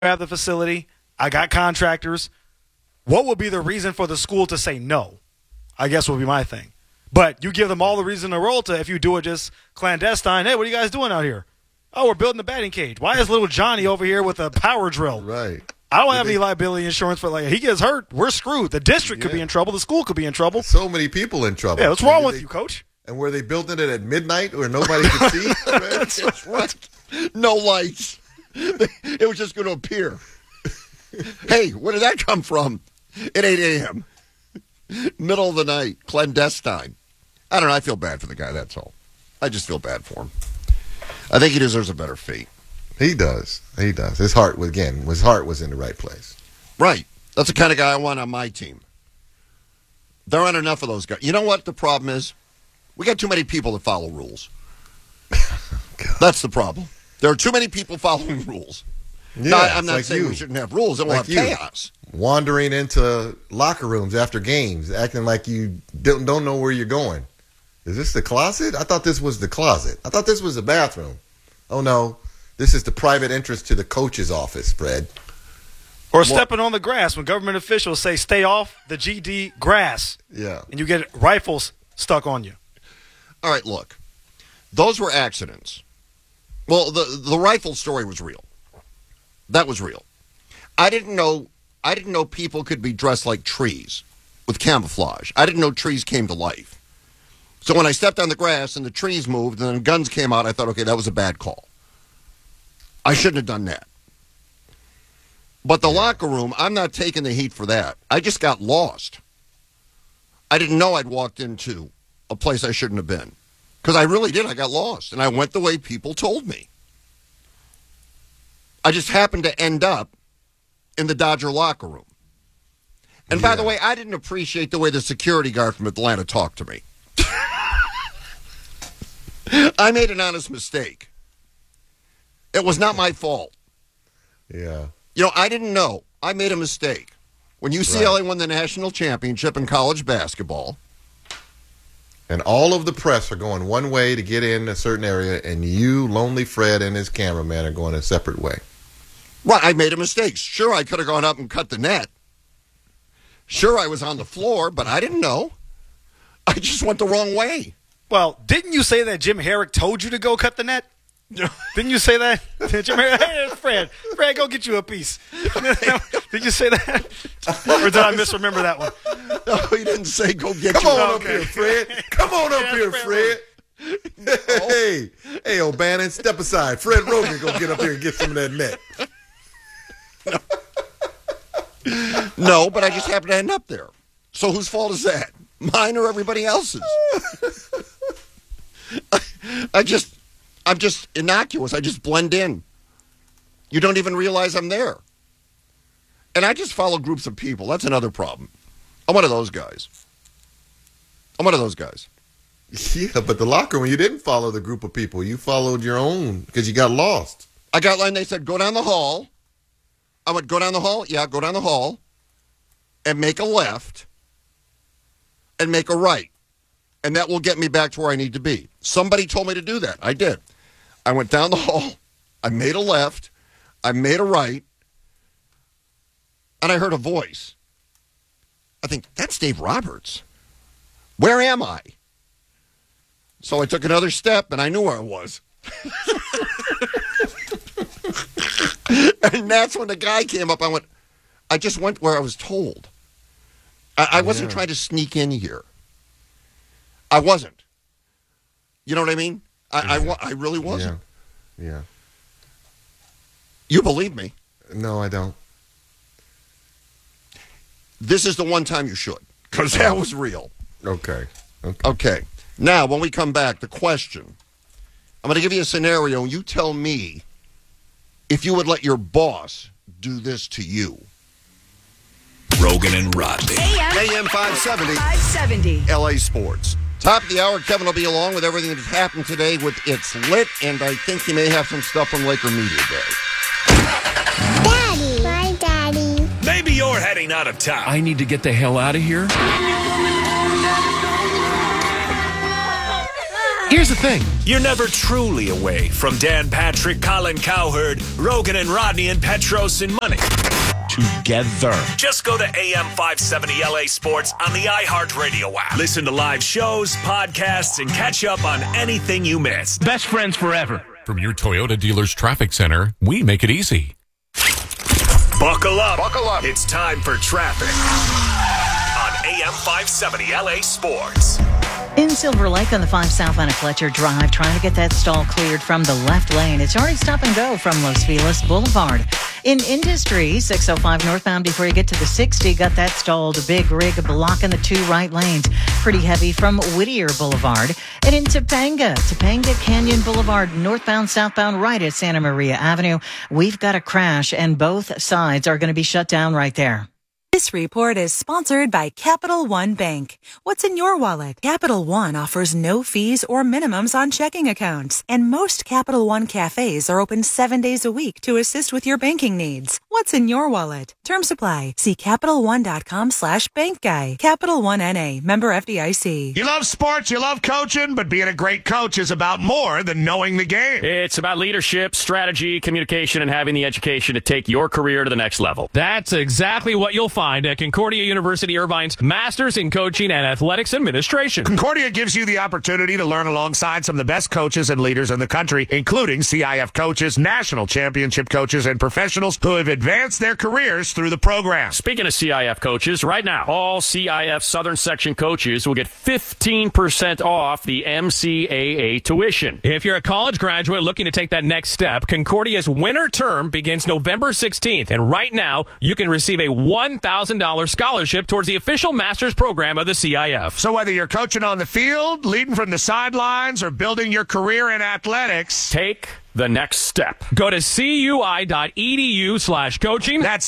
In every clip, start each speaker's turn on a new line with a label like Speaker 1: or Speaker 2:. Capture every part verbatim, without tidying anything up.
Speaker 1: have the facility. I got contractors. What would be the reason for the school to say no? I guess would be my thing. But you give them all the reason in the world to, if you do it just clandestine, hey, what are you guys doing out here? Oh, we're building a batting cage. Why is little Johnny over here with a power drill?
Speaker 2: Right.
Speaker 1: I don't
Speaker 2: Did
Speaker 1: have
Speaker 2: they,
Speaker 1: any liability insurance for, like, he gets hurt, we're screwed. The district
Speaker 2: yeah.
Speaker 1: could be in trouble. The school could be in trouble.
Speaker 2: So many people in trouble.
Speaker 1: Yeah, what's wrong
Speaker 2: and
Speaker 1: with
Speaker 2: they,
Speaker 1: you, Coach?
Speaker 2: And were they building it at midnight where nobody could see?
Speaker 3: That's right. No lights. It was just going to appear. Hey, where did that come from? At eight a.m. Middle of the night, clandestine. I don't know. I feel bad for the guy, that's all. I just feel bad for him. I think he deserves a better fate.
Speaker 2: He does. He does. His heart, was, again, his heart was in the right place.
Speaker 3: Right. That's the kind of guy I want on my team. There aren't enough of those guys. You know what the problem is? We got too many people that follow rules. That's the problem. There are too many people following rules.
Speaker 2: Yeah,
Speaker 3: no, I'm not
Speaker 2: like
Speaker 3: saying
Speaker 2: you.
Speaker 3: we shouldn't have rules. Then we'll
Speaker 2: Like
Speaker 3: have
Speaker 2: you.
Speaker 3: chaos.
Speaker 2: Wandering into locker rooms after games, acting like you don't, don't know where you're going. Is this the closet? I thought this was the closet. I thought this was the bathroom. Oh, no. This is the private entrance to the coach's office, Fred.
Speaker 1: Or
Speaker 3: Well-
Speaker 1: stepping on the grass when government officials say stay off the G D grass.
Speaker 2: Yeah.
Speaker 1: And you get rifles stuck on you.
Speaker 3: All right, look. Those were accidents. Well, the the rifle story was real. That was real. I didn't know I didn't know people could be dressed like trees with camouflage. I didn't know trees came to life. So when I stepped on the grass and the trees moved and then guns came out, I thought, okay, that was a bad call. I shouldn't have done that. But the locker room, I'm not taking the heat for that. I just got lost. I didn't know I'd walked into a place I shouldn't have been. Because I really did. I got lost. And I went the way people told me. I just happened to end up in the Dodger locker room. And by
Speaker 2: Yeah.
Speaker 3: the way, I didn't appreciate the way the security guard from Atlanta talked to me. I made an honest mistake. It was not my fault.
Speaker 2: Yeah.
Speaker 3: You know, I didn't know. I made a mistake. When U C L A won the national championship in college basketball,
Speaker 2: And all of the press are going one way to get in a certain area, and you, Lonely Fred, and his cameraman are going a separate way.
Speaker 3: right, I made a mistake. Sure, I could have gone up and cut the net. Sure, I was on the floor, but I didn't know. I just went the wrong way.
Speaker 1: Well, didn't you say that Jim Herrick told you to go cut the net? Didn't you say that? Jim Herrick, hey, Fred, Fred, go get you a piece. Did you say that? Or did I misremember that one?
Speaker 3: No, he didn't say go get
Speaker 2: Come
Speaker 3: you.
Speaker 2: on
Speaker 1: Okay.
Speaker 2: up here, Fred. Come on up
Speaker 1: Yeah,
Speaker 2: here,
Speaker 1: Fred
Speaker 2: Fred. Hey, hey, O'Bannon, step aside. Fred Rogan, go get up here and get some of that net.
Speaker 3: No, but I just happened to end up there. So whose fault is that? Mine or everybody else's? I, I just, I'm just innocuous. I just blend in. You don't even realize I'm there. And I just follow groups of people. That's another problem. I'm one of those guys. I'm one of those guys.
Speaker 2: Yeah, but the locker room, you didn't follow the group of people. You followed your own because you got lost.
Speaker 3: I got line. They said, go down the hall. I went, go down the hall? Yeah, go down the hall and make a left and make a right. And that will get me back to where I need to be. Somebody told me to do that. I did. I went down the hall. I made a left. I made a right. And I heard a voice. I think, that's Dave Roberts. Where am I? So I took another step, and I knew where I was. And that's when the guy came up. I went, I just went where I was told. I, I wasn't
Speaker 2: Yeah.
Speaker 3: trying to sneak in here. I wasn't. You know what I mean? I, I, wa- I really wasn't.
Speaker 2: Yeah. Yeah.
Speaker 3: You believe me.
Speaker 2: No, I don't.
Speaker 3: This is the one time you should, because that was real.
Speaker 2: Okay. Okay.
Speaker 3: Okay. Now, when we come back, the question. I'm going to give you a scenario, and you tell me if you would let your boss do this to you.
Speaker 4: Rogan and Rodney.
Speaker 3: A M five seventy,
Speaker 5: five seventy.
Speaker 3: L A Sports. Top of the hour, Kevin will be along with everything that's happened today with It's Lit, and I think he may have some stuff from Laker Media Day.
Speaker 6: Daddy. My daddy.
Speaker 4: Maybe you're heading out of town.
Speaker 7: I need to get the hell out of here.
Speaker 5: Here's the thing.
Speaker 4: You're never truly away from Dan Patrick, Colin Cowherd, Rogan and Rodney, and Petros and Money.
Speaker 5: Together.
Speaker 4: Just go to A M five seventy L A Sports on the iHeartRadio app. Listen to live shows, podcasts, and catch up on anything you missed.
Speaker 5: Best friends forever.
Speaker 7: From your Toyota dealer's traffic center, we make it easy.
Speaker 4: Buckle up.
Speaker 3: Buckle up.
Speaker 4: It's time for traffic on A M five seventy L A Sports.
Speaker 8: In Silver Lake on the five southbound of Fletcher Drive, trying to get that stall cleared from the left lane. It's already stop and go from Los Feliz Boulevard. In Industry, six oh five northbound before you get to the sixty, got that stalled. A big rig blocking the two right lanes. Pretty heavy from Whittier Boulevard. And in Topanga, Topanga Canyon Boulevard, northbound, southbound, right at Santa Maria Avenue. We've got a crash, and both sides are going to be shut down right there.
Speaker 9: This report is sponsored by Capital One Bank. What's in your wallet? Capital One offers no fees or minimums on checking accounts, and most Capital One cafes are open seven days a week to assist with your banking needs. What's in your wallet? Term supply. See CapitalOne.com slash bank guy. Capital One N A. Member F D I C.
Speaker 5: You love sports, you love coaching, but being a great coach is about more than knowing the game.
Speaker 10: It's about leadership, strategy, communication, and having the education to take your career to the next level.
Speaker 11: That's exactly what you'll find at Concordia University Irvine's Masters in Coaching and Athletics Administration.
Speaker 5: Concordia gives you the opportunity to learn alongside some of the best coaches and leaders in the country, including C I F coaches, national championship coaches, and professionals who have advanced their careers through the program.
Speaker 10: Speaking of C I F coaches, right now, all C I F Southern Section coaches will get fifteen percent off the M C A A tuition.
Speaker 11: If you're a college graduate looking to take that next step, Concordia's winter term begins November sixteenth, and right now, you can receive a one thousand dollars scholarship towards the official master's program of the C I F.
Speaker 5: So whether you're coaching on the field, leading from the sidelines, or building your career in athletics,
Speaker 10: take the next step.
Speaker 11: Go to cui.edu slash coaching.
Speaker 5: That's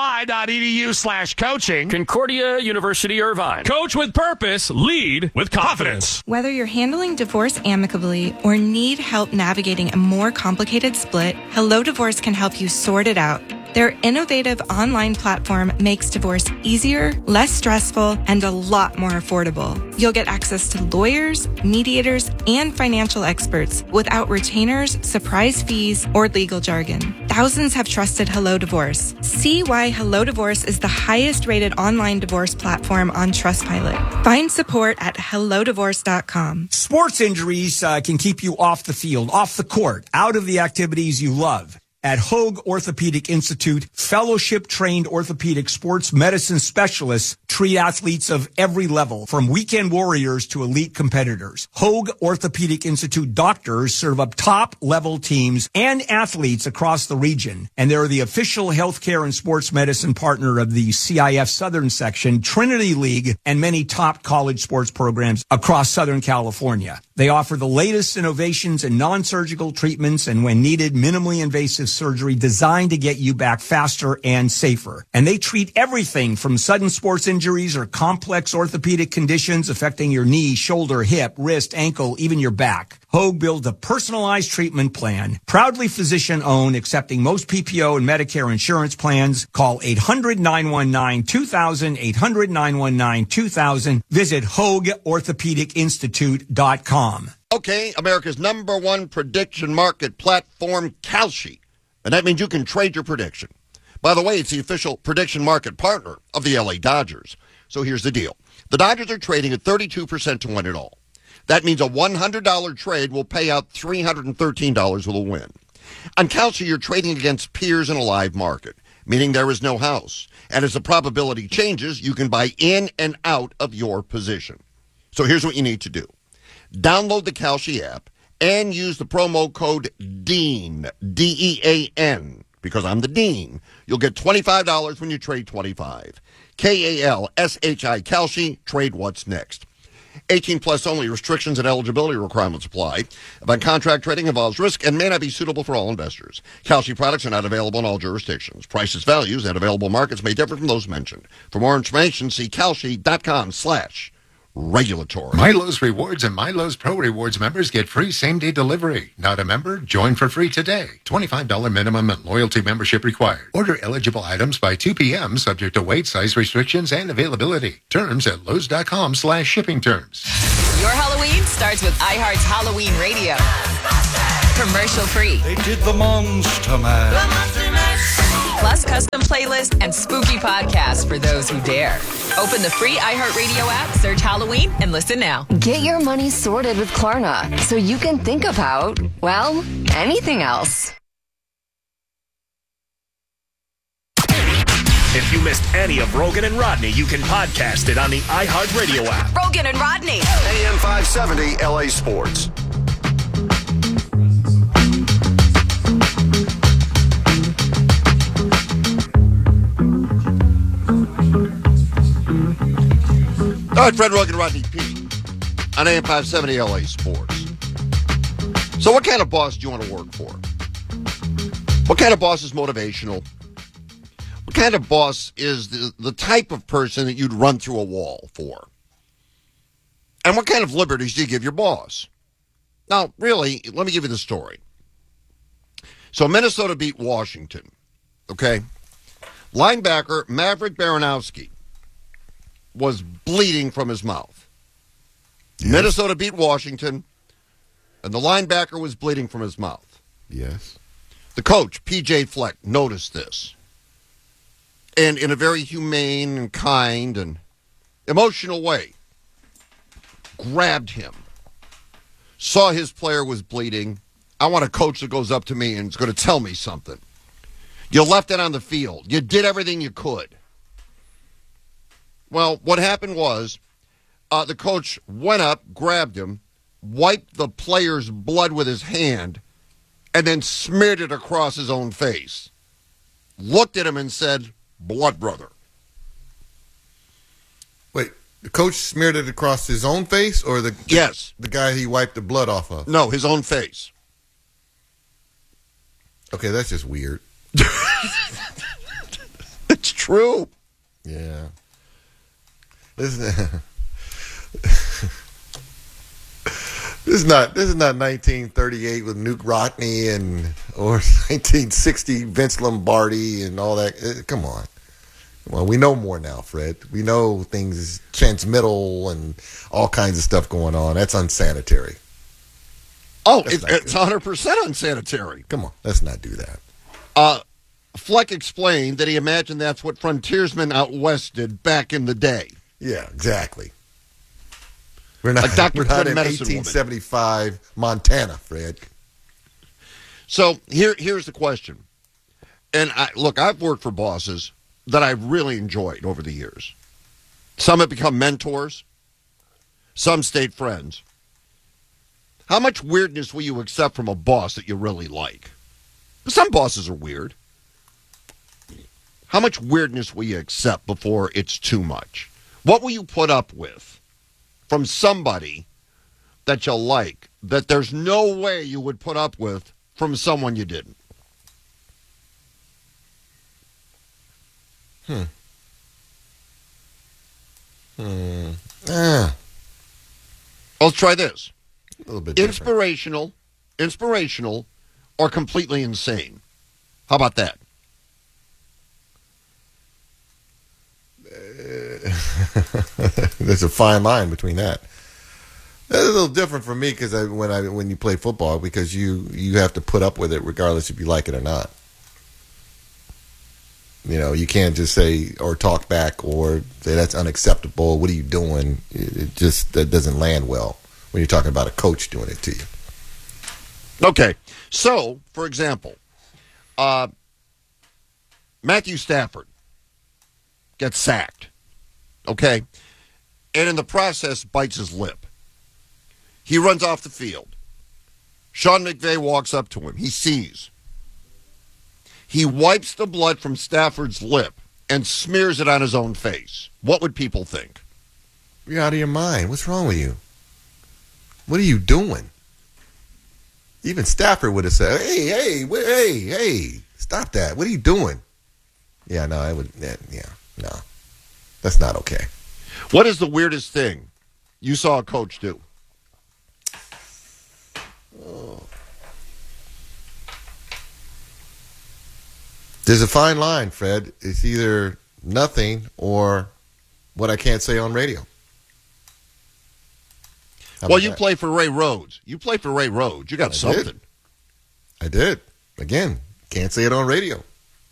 Speaker 5: cui.edu slash coaching.
Speaker 10: Concordia University Irvine.
Speaker 11: Coach with purpose, lead with confidence.
Speaker 12: Whether you're handling divorce amicably or need help navigating a more complicated split, Hello Divorce can help you sort it out. Their innovative online platform makes divorce easier, less stressful, and a lot more affordable. You'll get access to lawyers, mediators, and financial experts without retainers, surprise fees, or legal jargon. Thousands have trusted Hello Divorce. See why Hello Divorce is the highest rated online divorce platform on Trustpilot. Find support at hello divorce dot com.
Speaker 13: Sports injuries uh, can keep you off the field, off the court, out of the activities you love. At Hoag Orthopedic Institute, fellowship-trained orthopedic sports medicine specialists treat athletes of every level, from weekend warriors to elite competitors. Hoag Orthopedic Institute doctors serve up top-level teams and athletes across the region, and they're the official healthcare and sports medicine partner of the C I F Southern Section, Trinity League, and many top college sports programs across Southern California. They offer the latest innovations in non-surgical treatments and, when needed, minimally invasive surgery designed to get you back faster and safer. And they treat everything from sudden sports injuries or complex orthopedic conditions affecting your knee, shoulder, hip, wrist, ankle, even your back. Hoag builds a personalized treatment plan, proudly physician-owned, accepting most P P O and Medicare insurance plans. Call eight hundred, nine one nine, two thousand, eight hundred, nine one nine, two thousand. Visit hoag orthopedic institute dot com.
Speaker 3: Okay, America's number one prediction market platform, Kalshi. And that means you can trade your prediction. By the way, it's the official prediction market partner of the L A Dodgers. So here's the deal. The Dodgers are trading at thirty-two percent to win it all. That means a one hundred dollars trade will pay out three hundred thirteen dollars with a win. On Kalshi, you're trading against peers in a live market, meaning there is no house. And as the probability changes, you can buy in and out of your position. So here's what you need to do. Download the Kalshi app and use the promo code DEAN, D E A N, because I'm the Dean. You'll get twenty-five dollars when you trade twenty-five dollars. K A L S H I, Kalshi, trade what's next. eighteen plus only. Restrictions and eligibility requirements apply. But contract trading involves risk and may not be suitable for all investors. Kalshi products are not available in all jurisdictions. Prices, values, and available markets may differ from those mentioned. For more information, see kalshi.com slash regulatory.
Speaker 14: Milo's Rewards and Milo's Pro Rewards members get free same-day delivery. Not a member? Join for free today. twenty-five dollars minimum and loyalty membership required. Order eligible items by two p.m. subject to weight, size restrictions, and availability. Terms at Lowe's.com slash shipping terms.
Speaker 15: Your Halloween starts with iHeart's Halloween Radio. Commercial free.
Speaker 16: They did the Monster Mash.
Speaker 15: Plus custom playlist and spooky podcasts for those who dare. Open the free iHeartRadio app, search Halloween, and listen now.
Speaker 17: Get your money sorted with Klarna so you can think about, well, anything else.
Speaker 4: If you missed any of Rogan and Rodney, you can podcast it on the iHeartRadio app.
Speaker 15: Rogan and Rodney.
Speaker 3: A M five seventy L A Sports. All right, Fred Rogan, Rodney P. on A M five seventy L A Sports. So what kind of boss do you want to work for? What kind of boss is motivational? What kind of boss is the, the type of person that you'd run through a wall for? And what kind of liberties do you give your boss? Now, really, let me give you the story. So Minnesota beat Washington, okay? Linebacker Maverick Baranowski was bleeding from his mouth. Yes. Minnesota beat Washington, and the linebacker was bleeding from his mouth.
Speaker 2: Yes.
Speaker 3: The coach, P J Fleck, noticed this. And in a very humane and kind and emotional way, grabbed him, saw his player was bleeding. I want a coach that goes up to me and is going to tell me something. You left it on the field. You did everything you could. Well, what happened was uh, the coach went up, grabbed him, wiped the player's blood with his hand, and then smeared it across his own face. Looked at him and said, "Blood brother."
Speaker 2: Wait, the coach smeared it across his own face, or the
Speaker 3: yes,
Speaker 2: the guy he wiped the blood off of?
Speaker 3: No, his own face.
Speaker 2: Okay, that's just weird.
Speaker 3: It's true.
Speaker 2: Yeah. This is, this is not this is not nineteen thirty-eight with Nuke Rodney and or nineteen sixty Vince Lombardi and all that. Come on. Well, we know more now, Fred. We know things transmittal and all kinds of stuff going on. That's unsanitary.
Speaker 3: Oh, it, it's one hundred percent unsanitary.
Speaker 2: Come on, let's not do that.
Speaker 3: Uh, Fleck explained that he imagined that's what frontiersmen out west did back in the day.
Speaker 2: Yeah, exactly. We're not,
Speaker 3: like Doctor
Speaker 2: we're not in
Speaker 3: Medicine
Speaker 2: eighteen seventy-five woman. Montana, Fred.
Speaker 3: So here, here's the question. And I, look, I've worked for bosses that I've really enjoyed over the years. Some have become mentors. Some stayed friends. How much weirdness will you accept from a boss that you really like? Some bosses are weird. How much weirdness will you accept before it's too much? What will you put up with from somebody that you like that there's no way you would put up with from someone you didn't?
Speaker 2: Hmm. Hmm. Ah.
Speaker 3: Let's try this.
Speaker 2: A little bit different.
Speaker 3: Inspirational, inspirational, or completely insane. How about that?
Speaker 2: There's a fine line between that. It's a little different for me because I, when I when you play football, because you you have to put up with it regardless if you like it or not. You know, you can't just say or talk back or say that's unacceptable. What are you doing? It just that doesn't land well when you're talking about a coach doing it to you.
Speaker 3: Okay, so for example, uh, Matthew Stafford gets sacked. Okay, and in the process bites his lip. He runs off the field. Sean McVay walks up to him. He sees. He wipes the blood from Stafford's lip and smears it on his own face. What would people think?
Speaker 2: You're out of your mind. What's wrong with you? What are you doing? Even Stafford would have said, hey, hey, wait, hey, hey, stop that. What are you doing? Yeah, no, I would, yeah, yeah, no. That's not okay.
Speaker 3: What is the weirdest thing you saw a coach do?
Speaker 2: Oh. There's a fine line, Fred. It's either nothing or what I can't say on radio. How
Speaker 3: well,
Speaker 2: about
Speaker 3: you
Speaker 2: that?
Speaker 3: play for Ray Rhodes. You play for Ray Rhodes. You got
Speaker 2: I
Speaker 3: something.
Speaker 2: Did. I did. Again, can't say it on radio.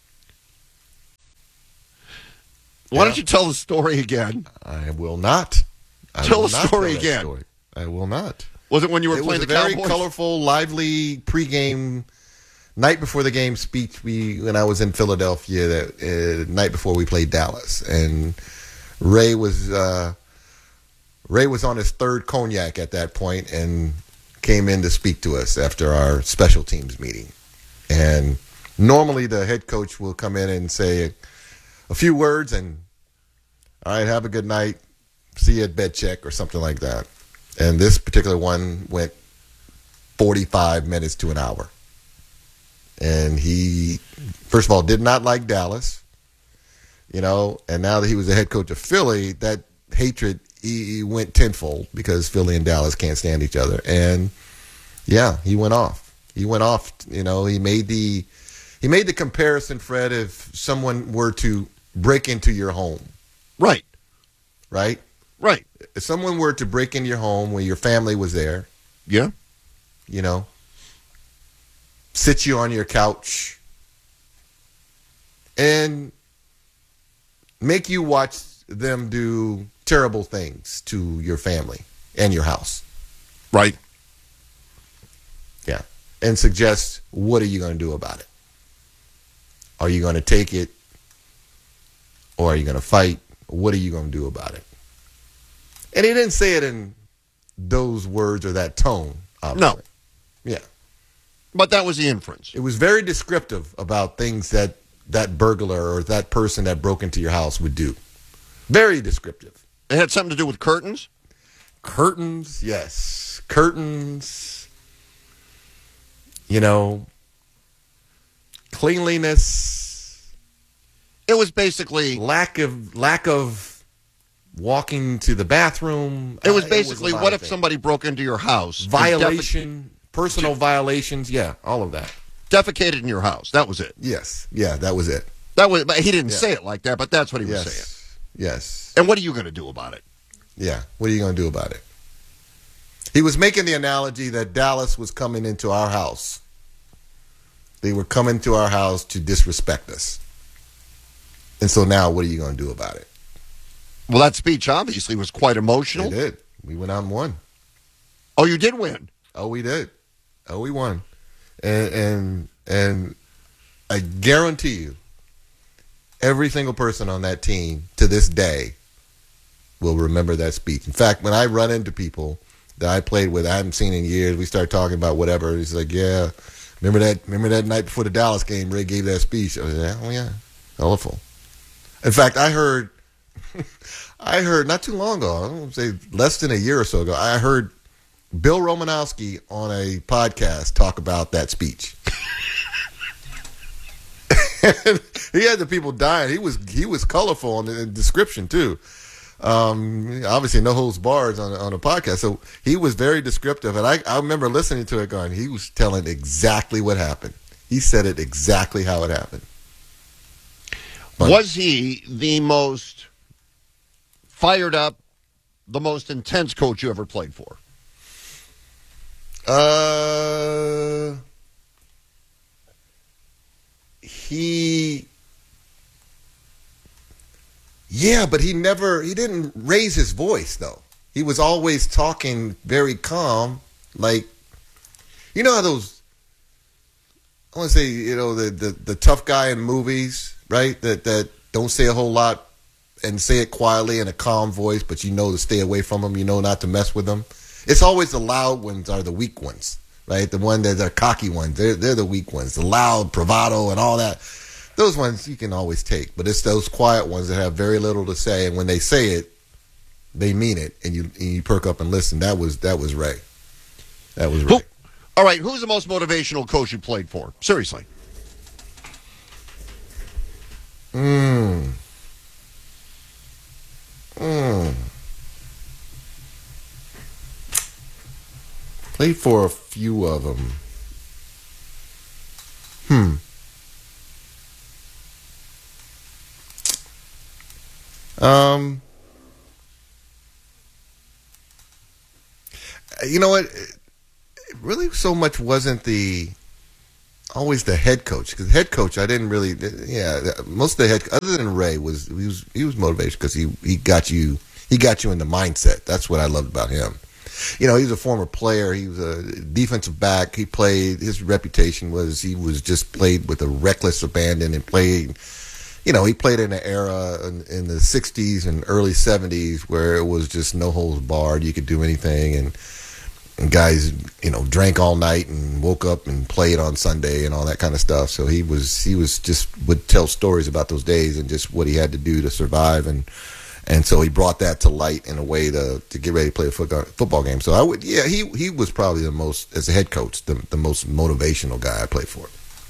Speaker 3: Why
Speaker 2: Yeah.
Speaker 3: don't you tell the story again?
Speaker 2: I will not. I
Speaker 3: Tell
Speaker 2: will
Speaker 3: the
Speaker 2: not
Speaker 3: story
Speaker 2: tell that
Speaker 3: again.
Speaker 2: story. I will not.
Speaker 3: Was it when you were
Speaker 2: it
Speaker 3: playing
Speaker 2: was
Speaker 3: the
Speaker 2: a very
Speaker 3: Cowboys?
Speaker 2: colorful, lively pregame night before the game speech. We when I was in Philadelphia, that uh, night before we played Dallas, and Ray was uh, Ray was on his third cognac at that point, and came in to speak to us after our special teams meeting. And normally the head coach will come in and say a few words and, all right, have a good night, see you at bed check or something like that. And this particular one went forty-five minutes to an hour. And he, first of all, did not like Dallas, you know, and now that he was the head coach of Philly, that hatred he, he went tenfold because Philly and Dallas can't stand each other. And yeah, he went off. He went off, you know, he made the he made the comparison, Fred, if someone were to break into your home.
Speaker 3: Right.
Speaker 2: Right?
Speaker 3: Right.
Speaker 2: If someone were to break into your home when your family was there,
Speaker 3: yeah,
Speaker 2: you know, sit you on your couch and make you watch them do terrible things to your family and your house.
Speaker 3: Right.
Speaker 2: Yeah. And suggest, what are you going to do about it? Are you going to take it? Or are you going to fight? What are you going to do about it? And he didn't say it in those words or that tone. Obviously.
Speaker 3: No.
Speaker 2: Yeah.
Speaker 3: But that was the inference.
Speaker 2: It was very descriptive about things that that burglar or that person that broke into your house would do. Very descriptive.
Speaker 3: It had something to do with curtains?
Speaker 2: Curtains, yes. Curtains. You know, cleanliness.
Speaker 3: It was basically
Speaker 2: lack of lack of walking to the bathroom.
Speaker 3: It was
Speaker 2: Uh,
Speaker 3: basically,
Speaker 2: a lot
Speaker 3: what
Speaker 2: of
Speaker 3: if
Speaker 2: things.
Speaker 3: somebody broke into your house? and
Speaker 2: Violation, personal violations, yeah, all of that.
Speaker 3: Defecated in your house. That was it.
Speaker 2: Yes, yeah, that was it.
Speaker 3: That was. But he didn't
Speaker 2: Yeah.
Speaker 3: say it like that. But that's what he was
Speaker 2: Yes.
Speaker 3: saying.
Speaker 2: Yes.
Speaker 3: And what are you going to do about it?
Speaker 2: Yeah, what are you going to do about it? He was making the analogy that Dallas was coming into our house. They were coming to our house to disrespect us. And so now what are you going to do about it?
Speaker 3: Well, that speech obviously was quite emotional.
Speaker 2: We did. We went out and won.
Speaker 3: Oh, you did win.
Speaker 2: Oh, we did. Oh, we won. And and and I guarantee you, every single person on that team to this day will remember that speech. In fact, when I run into people that I played with, I haven't seen in years, we start talking about whatever. He's like, yeah, remember that remember that night before the Dallas game, Ray gave that speech. I was like, oh, yeah, colorful. In fact, I heard, I heard not too long ago, I don't say less than a year or so ago, I heard Bill Romanowski on a podcast talk about that speech. He had the people dying. He was he was colorful in the description too. Um, obviously, no holds bars on on a podcast, so he was very descriptive. And I I remember listening to it, going, he was telling exactly what happened. He said it exactly how it happened. But
Speaker 3: Was he the most fired up, the most intense coach you ever played for?
Speaker 2: Uh, he, yeah, but he never, he didn't raise his voice though. He was always talking very calm, like, you know how those, I want to say, you know, the, the, the tough guy in movies, right? That, that don't say a whole lot and say it quietly in a calm voice, but you know to stay away from them, you know not to mess with them. It's always the loud ones are the weak ones, right? The one that are cocky ones, they're they're the weak ones. The loud bravado and all that, those ones you can always take. But it's those quiet ones that have very little to say, and when they say it, they mean it, and you and you perk up and listen. That was that was Ray. That was Ray.
Speaker 3: Who, all right, who's the most motivational coach you played for? Seriously.
Speaker 2: Hmm. Hmm. Played for a few of them. Hmm. Um. you know what? It really so much wasn't the always the head coach, because head coach I didn't really. Yeah, most of the head other than Ray was he was he was motivated because he he got you he got you in the mindset. That's what I loved about him. You know, he was a former player. He was a defensive back. He played. His reputation was he was just played with a reckless abandon and played. You know, he played in an era in, in the sixties and early seventies where it was just no holds barred. You could do anything, and, and guys, you know, drank all night and woke up and played on Sunday and all that kind of stuff. So he was he was just would tell stories about those days and just what he had to do to survive, and and so he brought that to light in a way to to get ready to play a football football game. So I would, yeah, he he was probably the most, as a head coach, the the most motivational guy I played for.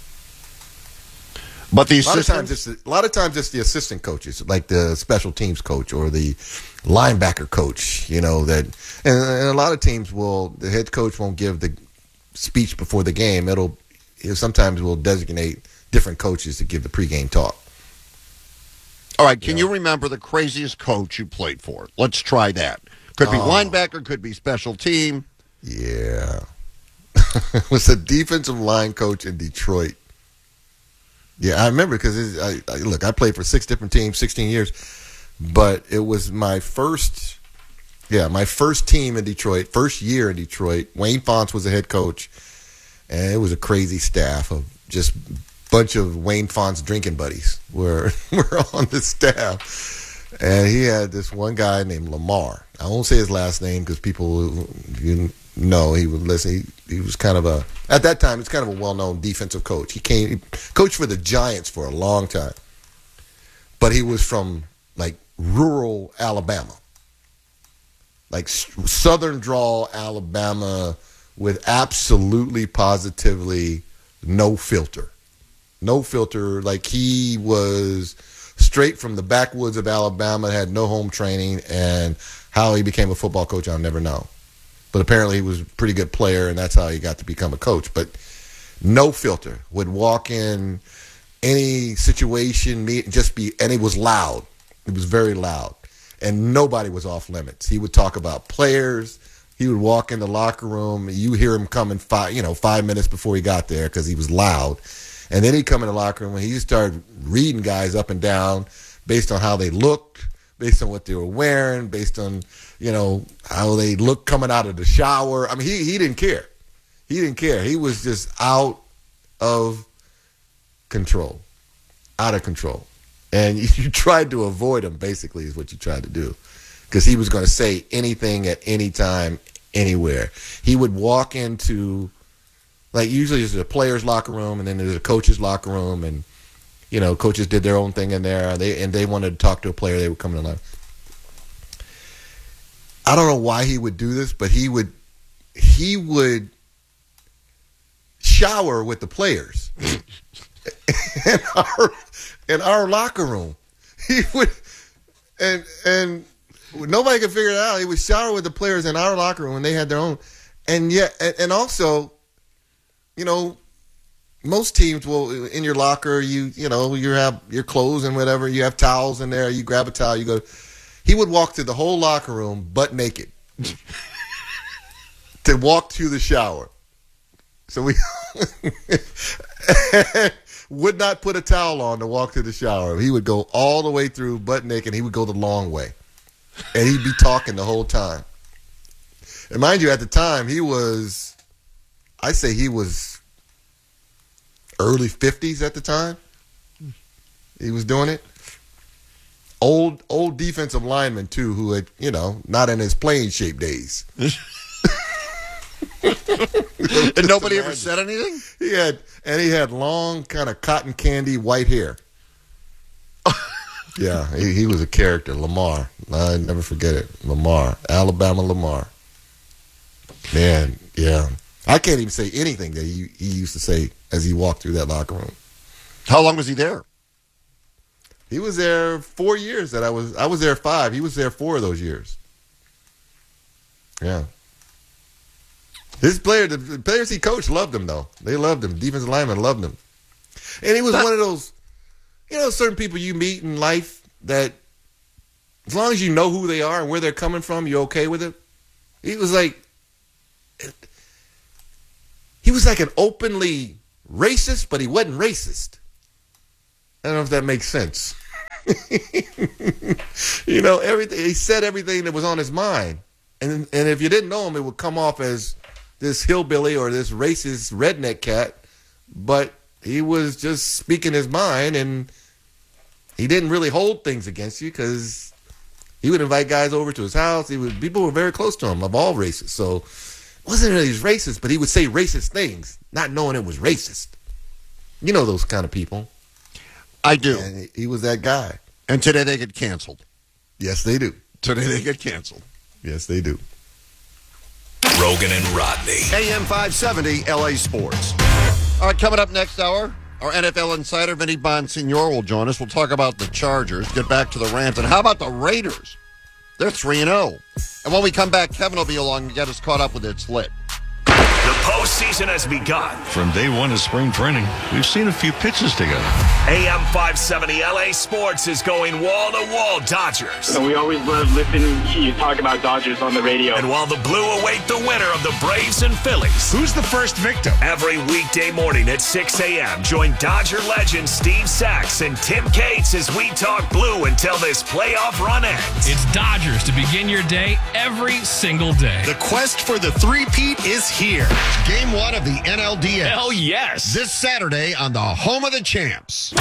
Speaker 3: But the
Speaker 2: a lot of
Speaker 3: assistant,
Speaker 2: times, it's the, a lot of times it's the assistant coaches, like the special teams coach or the linebacker coach. You know that, and, and a lot of teams will. The head coach won't give the speech before the game. It'll it sometimes will designate different coaches to give the pregame talk.
Speaker 3: all right, can you remember the craziest coach you played for? Let's try that. Could be
Speaker 2: Oh.
Speaker 3: linebacker, could be special team.
Speaker 2: Yeah, it was a defensive line coach in Detroit. Yeah, I remember because I, I look. I played for six different teams, sixteen years, but it was my first. Yeah, my first team in Detroit, first year in Detroit. Wayne Fontes was the head coach, and it was a crazy staff of just bunch of Wayne Fontes drinking buddies were were on the staff, and he had this one guy named Lamar. I won't say his last name because people you know he would listen. He, he was kind of a at that time. It's kind of a well-known defensive coach. He came he coached for the Giants for a long time, but he was from like rural Alabama. Like southern drawl Alabama with absolutely positively no filter. No filter. Like he was straight from the backwoods of Alabama, had no home training, and how he became a football coach, I'll never know. But apparently he was a pretty good player, and that's how he got to become a coach. But no filter. Would walk in any situation, meet, just be, and it was loud. It was very loud. And nobody was off limits. He would talk about players. He would walk in the locker room. You hear him coming five, you know, five minutes before he got there because he was loud. And then he'd come in the locker room and he started reading guys up and down based on how they looked, based on what they were wearing, based on, you know, how they looked coming out of the shower. I mean, he, he didn't care. He didn't care. He was just out of control, out of control. And you tried to avoid him, basically, is what you tried to do. Because he was going to say anything at any time, anywhere. He would walk into, like, usually there's a player's locker room, and then there's a coach's locker room, and, you know, coaches did their own thing in there, they and they wanted to talk to a player, they would come in line. I don't know why he would do this, but he would, he would shower with the players. in our in our locker room, he would, and and nobody could figure it out. He would shower with the players in our locker room, and they had their own. And yet, and, and also, you know, most teams will in your locker, you you know, you have your clothes and whatever. You have towels in there. You grab a towel. You go. He would walk through the whole locker room butt naked to walk to the shower. So we would not put a towel on to walk to the shower. He would go all the way through butt naked. He would go the long way. And he'd be talking the whole time. And mind you, at the time, he was, I say he was early fifties at the time. He was doing it. Old, old defensive lineman, too, who had, you know, not in his playing shape days.
Speaker 3: And nobody ever said anything?
Speaker 2: He had, and he had long, kind of cotton candy white hair. Yeah, he, he was a character, Lamar. I never forget it. Lamar, Alabama Lamar. Man, yeah. I can't even say anything that he, he used to say as he walked through that locker room.
Speaker 3: How long was he there?
Speaker 2: He was there four years that I was I was there five. He was there four of those years. Yeah. His player, the players he coached loved him, though. They loved him. Defensive linemen loved him. And he was one of those, you know, certain people you meet in life that as long as you know who they are and where they're coming from, you're okay with it. He was like, he was like an openly racist, but he wasn't racist. I don't know if that makes sense. You know, everything he said everything that was on his mind. And and if you didn't know him, it would come off as this hillbilly or this racist redneck cat, but he was just speaking his mind, and he didn't really hold things against you because he would invite guys over to his house. He would, people were very close to him of all races. So it wasn't really racist, but he would say racist things, not knowing it was racist. You know those kind of people.
Speaker 3: I do.
Speaker 2: And he was that guy.
Speaker 3: And today they get canceled.
Speaker 2: Yes, they do.
Speaker 3: Today they get canceled.
Speaker 2: Yes, they do.
Speaker 4: Rogan and Rodney.
Speaker 3: A M five seventy, L A Sports. All right, coming up next hour, our N F L insider, Vinny Bonsignor, will join us. We'll talk about the Chargers, get back to the Rams, and how about the Raiders? They're three and oh. And when we come back, Kevin will be along to get us caught up with It's Lit.
Speaker 4: The postseason has begun.
Speaker 18: From day one of spring training, we've seen a few pitches together.
Speaker 4: A M five seventy L A Sports is going wall-to-wall Dodgers.
Speaker 19: So we always love listening to you talk about Dodgers on the radio.
Speaker 4: And while the Blue await the winner of the Braves and Phillies.
Speaker 5: Who's the first victim?
Speaker 4: Every weekday morning at six a.m., join Dodger legend Steve Sachs and Tim Cates as we talk Blue until this playoff run ends.
Speaker 11: It's Dodgers to begin your day every single day.
Speaker 20: The quest for the three-peat is here. Game one of the N L D S.
Speaker 11: Hell yes.
Speaker 20: This Saturday on the home of the champs.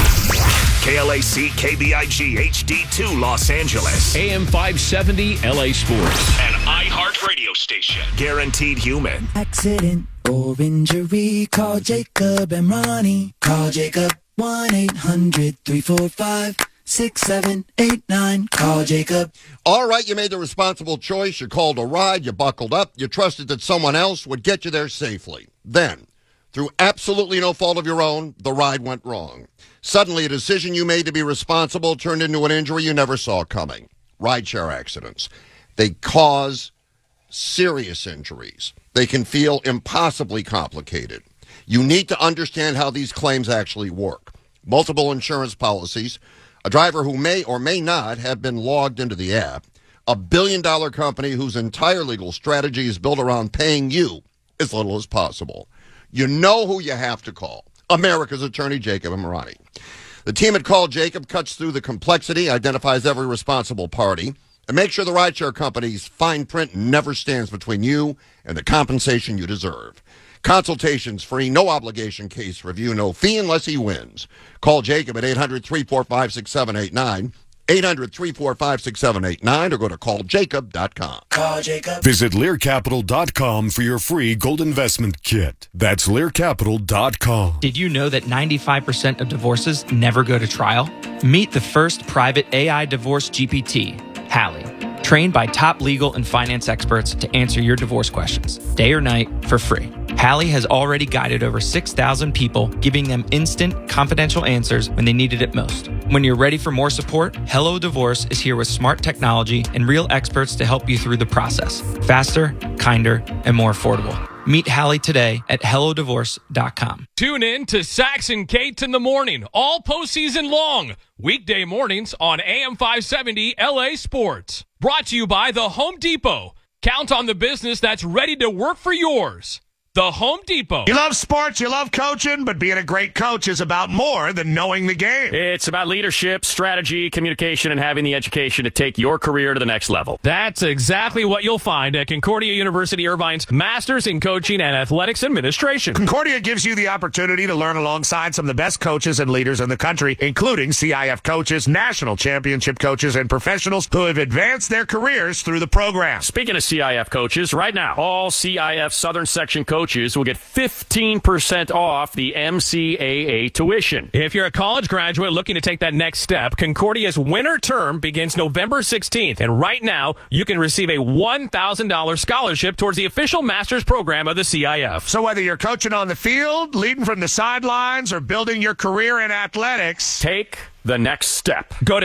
Speaker 4: K L A C K B I G H D two Los Angeles.
Speaker 10: A M five seventy L A Sports.
Speaker 4: An iHeart radio station. Guaranteed human.
Speaker 21: Accident or injury, call Jacob and Ronnie. Call Jacob one eight hundred three four five six seven eight nine. Call Jacob.
Speaker 3: All right, you made the responsible choice. You called a ride. You buckled up. You trusted that someone else would get you there safely. Then, through absolutely no fault of your own, the ride went wrong. Suddenly, a decision you made to be responsible turned into an injury you never saw coming. Rideshare accidents. They cause serious injuries. They can feel impossibly complicated. You need to understand how these claims actually work. Multiple insurance policies, a driver who may or may not have been logged into the app, a billion-dollar company whose entire legal strategy is built around paying you as little as possible. You know who you have to call. America's attorney, Jacob Amirani. The team at Call Jacob cuts through the complexity, identifies every responsible party, and makes sure the rideshare company's fine print never stands between you and the compensation you deserve. Consultations free, no obligation case review, no fee unless he wins. Call Jacob at eight hundred three four five six seven eight nine, eight hundred three four five six seven eight nine, or go to call jacob dot com.
Speaker 21: Call Jacob.
Speaker 22: Visit lear capital dot com for your free gold investment kit. That's lear capital dot com.
Speaker 23: Did you know that ninety-five percent of divorces never go to trial? Meet the first private A I divorce G P T, Hallie. Trained by top legal and finance experts to answer your divorce questions, day or night, for free. Hallie has already guided over six thousand people, giving them instant, confidential answers when they needed it most. When you're ready for more support, Hello Divorce is here with smart technology and real experts to help you through the process. Faster, kinder, and more affordable. Meet Hallie today at hello divorce dot com.
Speaker 11: Tune in to Sax and Kate in the morning, all postseason long. Weekday mornings on A M five seventy L A Sports. Brought to you by The Home Depot. Count on the business that's ready to work for yours. The Home Depot.
Speaker 5: You love sports, you love coaching, but being a great coach is about more than knowing the game.
Speaker 10: It's about leadership, strategy, communication, and having the education to take your career to the next level.
Speaker 11: That's exactly what you'll find at Concordia University Irvine's Masters in Coaching and Athletics Administration.
Speaker 5: Concordia gives you the opportunity to learn alongside some of the best coaches and leaders in the country, including C I F coaches, national championship coaches, and professionals who have advanced their careers through the program.
Speaker 10: Speaking of C I F coaches, right now, all C I F Southern Section coaches will get fifteen percent off the M C A A tuition.
Speaker 11: If you're a college graduate looking to take that next step, Concordia's winter term begins November sixteenth. And right now, you can receive a one thousand dollars scholarship towards the official master's program of the C I F.
Speaker 5: So whether you're coaching on the field, leading from the sidelines, or building your career in athletics,
Speaker 10: take the next step.
Speaker 11: Go to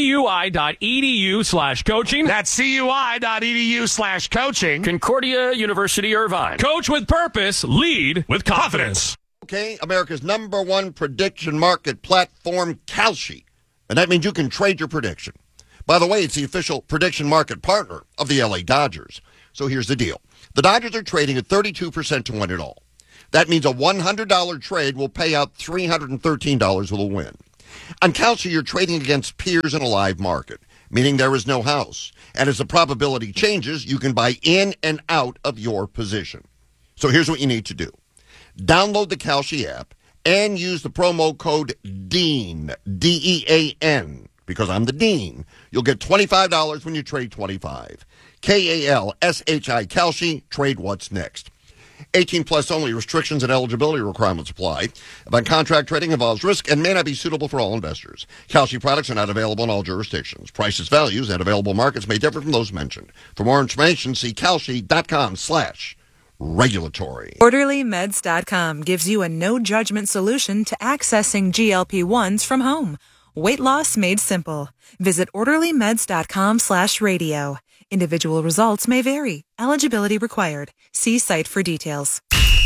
Speaker 11: cui.edu slash coaching.
Speaker 5: That's cui.edu slash coaching.
Speaker 10: Concordia University Irvine.
Speaker 11: Coach with purpose. Lead with confidence.
Speaker 3: Okay, America's number one prediction market platform, Kalshi. And that means you can trade your prediction. By the way, it's the official prediction market partner of the L A Dodgers. So here's the deal. The Dodgers are trading at thirty-two percent to win it all. That means a one hundred dollars trade will pay out three hundred thirteen dollars with a win. On Kalshi, you're trading against peers in a live market, meaning there is no house. And as the probability changes, you can buy in and out of your position. So here's what you need to do. Download the Kalshi app and use the promo code DEAN, D E A N, because I'm the Dean. You'll get twenty-five dollars when you trade twenty-five dollars. K A L S H I, Kalshi, trade what's next. eighteen plus only. Restrictions and eligibility requirements apply. But contract trading involves risk and may not be suitable for all investors. Kalshi products are not available in all jurisdictions. Prices, values, and available markets may differ from those mentioned. For more information, see kalshi.com slash regulatory.
Speaker 9: Orderly Meds dot com gives you a no-judgment solution to accessing G L P ones from home. Weight loss made simple. Visit Orderly Meds dot com slash radio. Individual results may vary. Eligibility required. See site for details.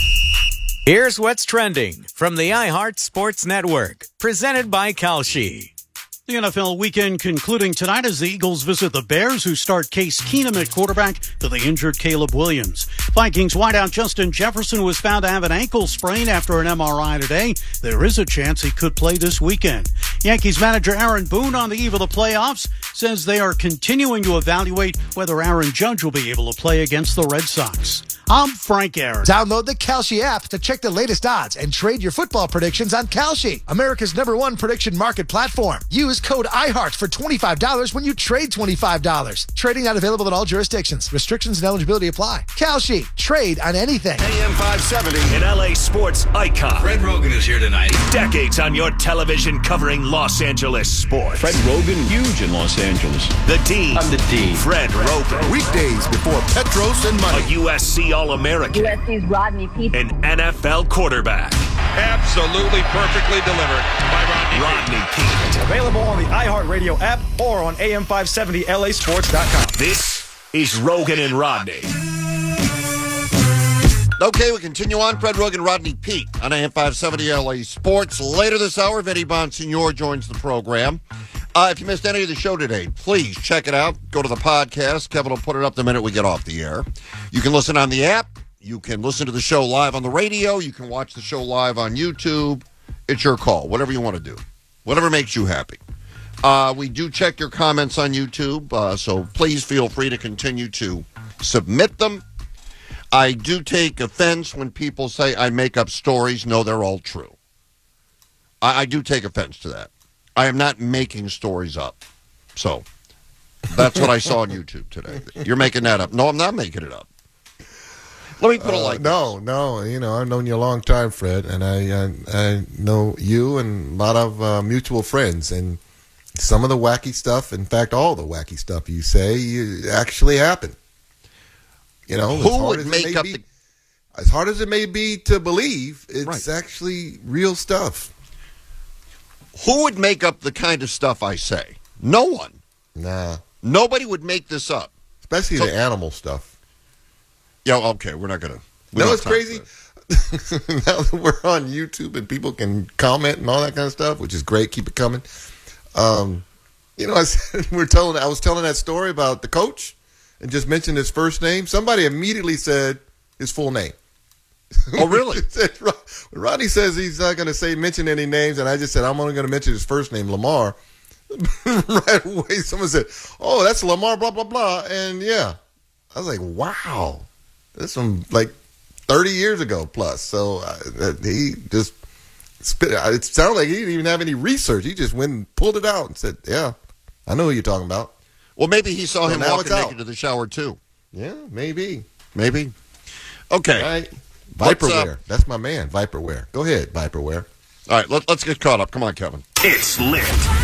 Speaker 1: Here's what's trending from the iHeart Sports Network, presented by Kalshi.
Speaker 6: The N F L weekend concluding tonight as the Eagles visit the Bears, who start Case Keenum at quarterback to the injured Caleb Williams. Vikings wideout Justin Jefferson was found to have an ankle sprain after an M R I today. There is a chance he could play this weekend. Yankees manager Aaron Boone, on the eve of the playoffs, says they are continuing to evaluate whether Aaron Judge will be able to play against the Red Sox. I'm Frank Aaron.
Speaker 7: Download the Kalshi app to check the latest odds and trade your football predictions on Kalshi, America's number one prediction market platform. Use code iHeart for twenty-five dollars when you trade twenty-five dollars. Trading not available in all jurisdictions. Restrictions and eligibility apply. Kalshi, trade on anything.
Speaker 4: A M five seventy, an L A sports icon.
Speaker 16: Fred Rogan is here tonight.
Speaker 4: Decades on your television covering Los Angeles sports.
Speaker 18: Fred Rogan, huge in Los Angeles.
Speaker 4: The Dean.
Speaker 18: I'm the Dean.
Speaker 4: Fred Rogan.
Speaker 20: Weekdays before Petros and Money.
Speaker 4: A U S C All-American.
Speaker 24: U S C's Rodney Peete.
Speaker 4: An N F L quarterback.
Speaker 25: Absolutely perfectly delivered by Rodney,
Speaker 4: Rodney Peete.
Speaker 26: Available on the iHeartRadio app or on A M five seventy L A sports dot com.
Speaker 4: This is Rogan and Rodney.
Speaker 3: Okay, we continue on. Fred Rogan, Rodney Peete on A M five seventy L A Sports. Later this hour, Vinny Bonsignor joins the program. Uh, if you missed any of the show today, please check it out. Go to the podcast. Kevin will put it up the minute we get off the air. You can listen on the app. You can listen to the show live on the radio. You can watch the show live on YouTube. It's your call. Whatever you want to do. Whatever makes you happy. Uh, we do check your comments on YouTube, uh, so please feel free to continue to submit them. I do take offense when people say I make up stories. No, they're all true. I, I do take offense to that. I am not making stories up. So that's what I saw on YouTube today. You're making that up. No, I'm not making it up. Let me put it like
Speaker 2: uh, no, no. You know, I've known you a long time, Fred, and I I, I know you and a lot of uh, mutual friends. And some of the wacky stuff, in fact, all the wacky stuff you say, you, actually happened. You know,
Speaker 3: who would make up
Speaker 2: be,
Speaker 3: the...
Speaker 2: as hard as it may be to believe, it's
Speaker 3: right.
Speaker 2: actually real stuff.
Speaker 3: Who would make up the kind of stuff I say? No one.
Speaker 2: Nah.
Speaker 3: Nobody would make this up.
Speaker 2: Especially
Speaker 3: so,
Speaker 2: the animal stuff.
Speaker 3: Yeah, okay, we're not going to.
Speaker 2: No, it's crazy. Now that we're on YouTube and people can comment and all that kind of stuff, which is great. Keep it coming. Um, you know, I said, we're telling. I was telling that story about the coach and just mentioned his first name. Somebody immediately said his full name.
Speaker 3: Oh, really?
Speaker 2: Rodney says he's not going to say mention any names, and I just said I'm only going to mention his first name, Lamar. Right away, someone said, "Oh, that's Lamar." Blah blah blah, and yeah, I was like, "Wow, that's from like thirty years ago plus." So uh, he just spit. It sounded like he didn't even have any research. He just went and pulled it out and said, "Yeah, I know who you're talking about."
Speaker 3: Well, maybe he saw
Speaker 2: so
Speaker 3: him walking naked to the shower too.
Speaker 2: Yeah, maybe,
Speaker 3: maybe. Okay.
Speaker 2: Right. Viperware. Uh, That's my man, Viperware. Go ahead, Viperware.
Speaker 3: All right, let, let's get caught up. Come on, Kevin.
Speaker 4: It's lit.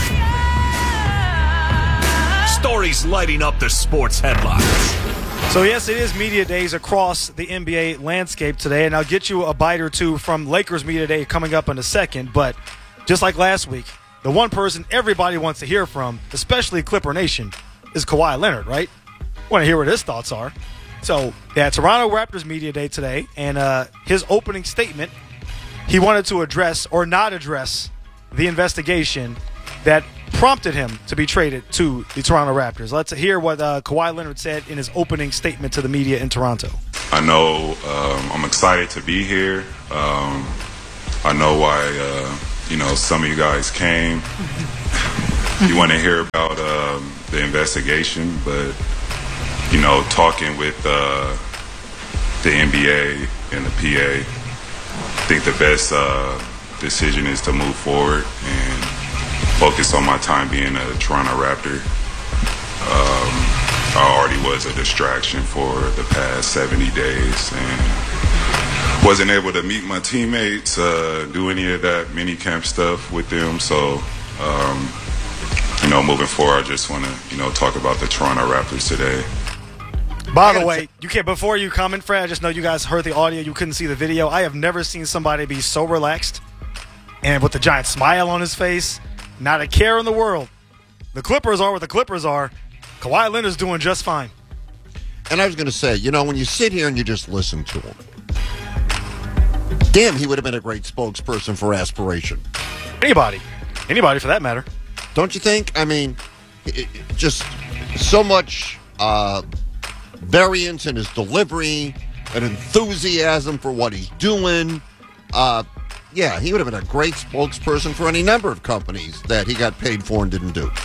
Speaker 4: Stories lighting up the sports headlines.
Speaker 26: So, yes, it is media days across the N B A landscape today, and I'll get you a bite or two from Lakers Media Day coming up in a second. But just like last week, the one person everybody wants to hear from, especially Clipper Nation, is Kawhi Leonard, right? Want to hear what his thoughts are. So, yeah, Toronto Raptors Media Day today, and uh, his opening statement, he wanted to address or not address the investigation that prompted him to be traded to the Toronto Raptors. Let's hear what uh, Kawhi Leonard said in his opening statement to the media in Toronto.
Speaker 8: I know um, I'm excited to be here. Um, I know why, uh, you know, some of you guys came. You want to hear about um, the investigation, but, you know, talking with uh, the N B A and the P A, I think the best uh, decision is to move forward and focus on my time being a Toronto Raptor. Um, I already was a distraction for the past seventy days and wasn't able to meet my teammates, uh, do any of that mini camp stuff with them. So, um, you know, moving forward, I just want to, you know, talk about the Toronto Raptors today.
Speaker 26: By the way, you can't, before you comment, Fred, I just know you guys heard the audio. You couldn't see the video. I have never seen somebody be so relaxed and with a giant smile on his face, not a care in the world. The Clippers are what the Clippers are. Kawhi Leonard's doing just fine.
Speaker 3: And I was going to say, you know, when you sit here and you just listen to him, damn, he would have been a great spokesperson for aspiration.
Speaker 26: Anybody. Anybody for that matter.
Speaker 3: Don't you think? I mean, it, it just so much uh, variance in his delivery, an enthusiasm for what he's doing. Uh, yeah, he would have been a great spokesperson for any number of companies that he got paid for and didn't do.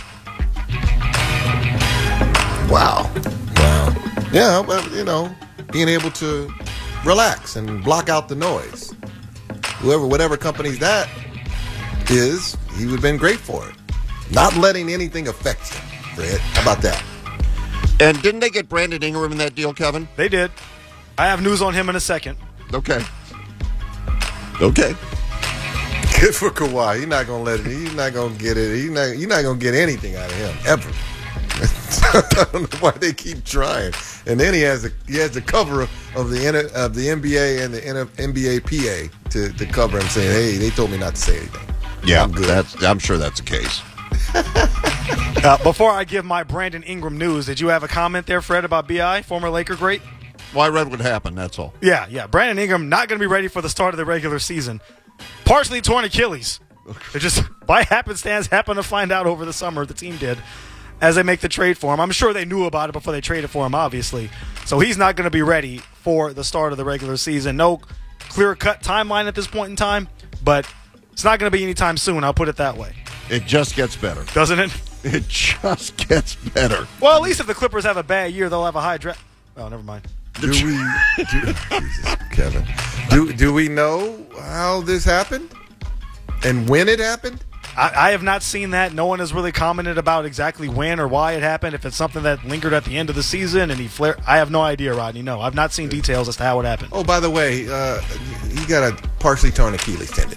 Speaker 2: Wow. Wow. Yeah, well, you know, being able to relax and block out the noise. Whoever, whatever companies that is, he would have been great for it. Not letting anything affect you, Fred. How about that?
Speaker 3: And didn't they get Brandon Ingram in that deal, Kevin?
Speaker 26: They did. I have news on him in a second.
Speaker 3: Okay. Okay.
Speaker 2: Good for Kawhi. He's not gonna let it. He's not gonna get it. He's not. You're not gonna get anything out of him ever. I don't know why they keep trying. And then he has a he has the cover of, of the of the N B A and the N B A P A to, to cover him, saying, "Hey, they told me not to say anything."
Speaker 3: Yeah, I'm good. That's I'm sure that's the case.
Speaker 26: uh, before I give my Brandon Ingram news, did you have a comment there, Fred, about B I, former Laker great?
Speaker 3: Well, I read what happened. That's all.
Speaker 26: Yeah, yeah. Brandon Ingram not going to be ready for the start of the regular season. Partially torn Achilles. It just by happenstance happened to find out over the summer. The team did. As they make the trade for him. I'm sure they knew about it before they traded for him, obviously. So he's not going to be ready for the start of the regular season. No clear-cut timeline at this point in time, but it's not going to be anytime soon, I'll put it that way.
Speaker 3: It just gets better.
Speaker 26: Doesn't it?
Speaker 3: It just gets better.
Speaker 26: Well, at least if the Clippers have a bad year, they'll have a high draft. Oh, never mind.
Speaker 2: Do we, do, Jesus, Kevin, do, do we know how this happened and when it happened?
Speaker 26: I, I have not seen that. No one has really commented about exactly when or why it happened. If it's something that lingered at the end of the season and he flared, I have no idea, Rodney. No, I've not seen details as to how it happened.
Speaker 2: Oh, by the way, uh, he got a partially torn Achilles tendon.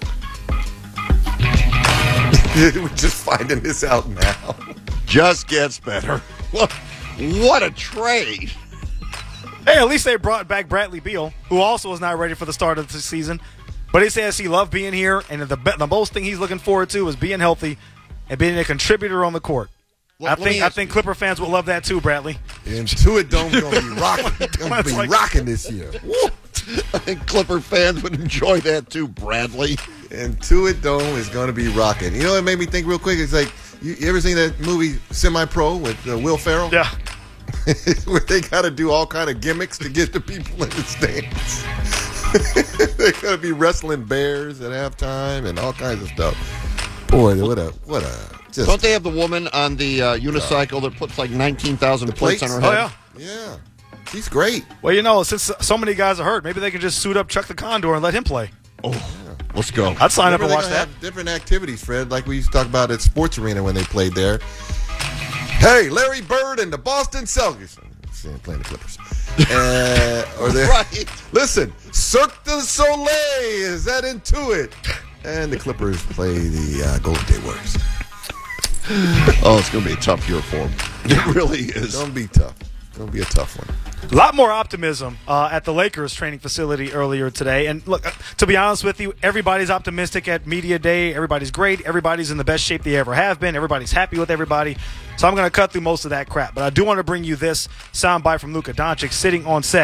Speaker 2: We're just finding this out now.
Speaker 3: Just gets better. What, what a trade.
Speaker 26: Hey, at least they brought back Bradley Beal, who also is not ready for the start of the season. But he says he loved being here, and the the most thing he's looking forward to is being healthy and being a contributor on the court. Well, I think I think
Speaker 3: you.
Speaker 26: Clipper fans would love that too, Bradley.
Speaker 2: Intuit Dome's going to be rocking. Going to be like, rocking this year.
Speaker 3: I think Clipper fans would enjoy that too, Bradley.
Speaker 2: Intuit Dome is going to be rocking. You know what made me think real quick? It's like, you, you ever seen that movie Semi-Pro with uh, Will Ferrell?
Speaker 26: Yeah.
Speaker 2: Where they got to do all kind of gimmicks to get the people in the stands. They're going to be wrestling bears at halftime and all kinds of stuff. Boy, what a what a. Just,
Speaker 3: Don't they have the woman on the uh, unicycle that puts like nineteen thousand plates, plates on her head?
Speaker 26: Oh yeah,
Speaker 2: yeah. She's great.
Speaker 26: Well, you know, since so many guys are hurt, maybe they can just suit up Chuck the Condor and let him play.
Speaker 3: Oh, yeah. Let's go.
Speaker 26: I'd sign
Speaker 2: Remember
Speaker 26: up and watch that.
Speaker 2: Have different activities, Fred, like we used to talk about at Sports Arena when they played there. Hey, Larry Bird and the Boston Celtics. I'm playing the Clippers. Uh, or they
Speaker 3: right.
Speaker 2: Listen, Cirque du Soleil is that Intuit, and the Clippers play the uh, Golden State Warriors.
Speaker 3: Oh, it's going to be a tough year for them. It really is.
Speaker 2: It's going to be tough. It's going to be a tough one.
Speaker 26: A lot more optimism uh, at the Lakers training facility earlier today. And look, uh, to be honest with you, everybody's optimistic at Media Day. Everybody's great. Everybody's in the best shape they ever have been. Everybody's happy with everybody. So I'm going to cut through most of that crap. But I do want to bring you this soundbite from Luka Doncic sitting on set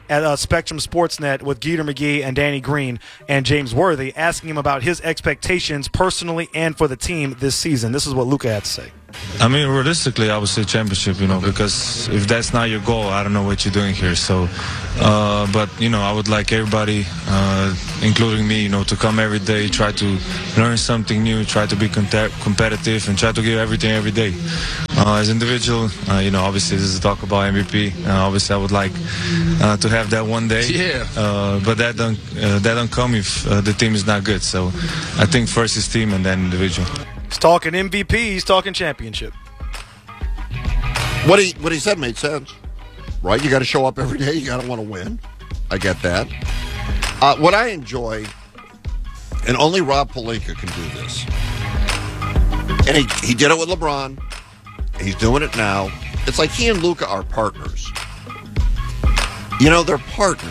Speaker 26: at uh, Spectrum Sportsnet with Geeter McGee and Danny Green and James Worthy, asking him about his expectations personally and for the team this season. This is what Luka had to say.
Speaker 12: I mean, realistically, I would say championship, you know, because if that's not your goal, I don't know what you're doing here. So, uh, but, you know, I would like everybody, uh, including me, you know, to come every day, try to learn something new, try to be com- competitive, and try to give everything every day. Uh, as an individual, uh, you know, obviously this is talk about M V P. Uh, obviously, I would like uh, to have that one day. Yeah. Uh, but that don't uh, that don't come if uh, the team is not good. So, I think first is team and then individual.
Speaker 26: He's talking M V P. He's talking championship.
Speaker 3: What he what he said made sense, right? You got to show up every day. You got to want to win. I get that. Uh, what I enjoy, and only Rob Pelinka can do this, and he he did it with LeBron. He's doing it now. It's like he and Luka are partners. You know, they're partners.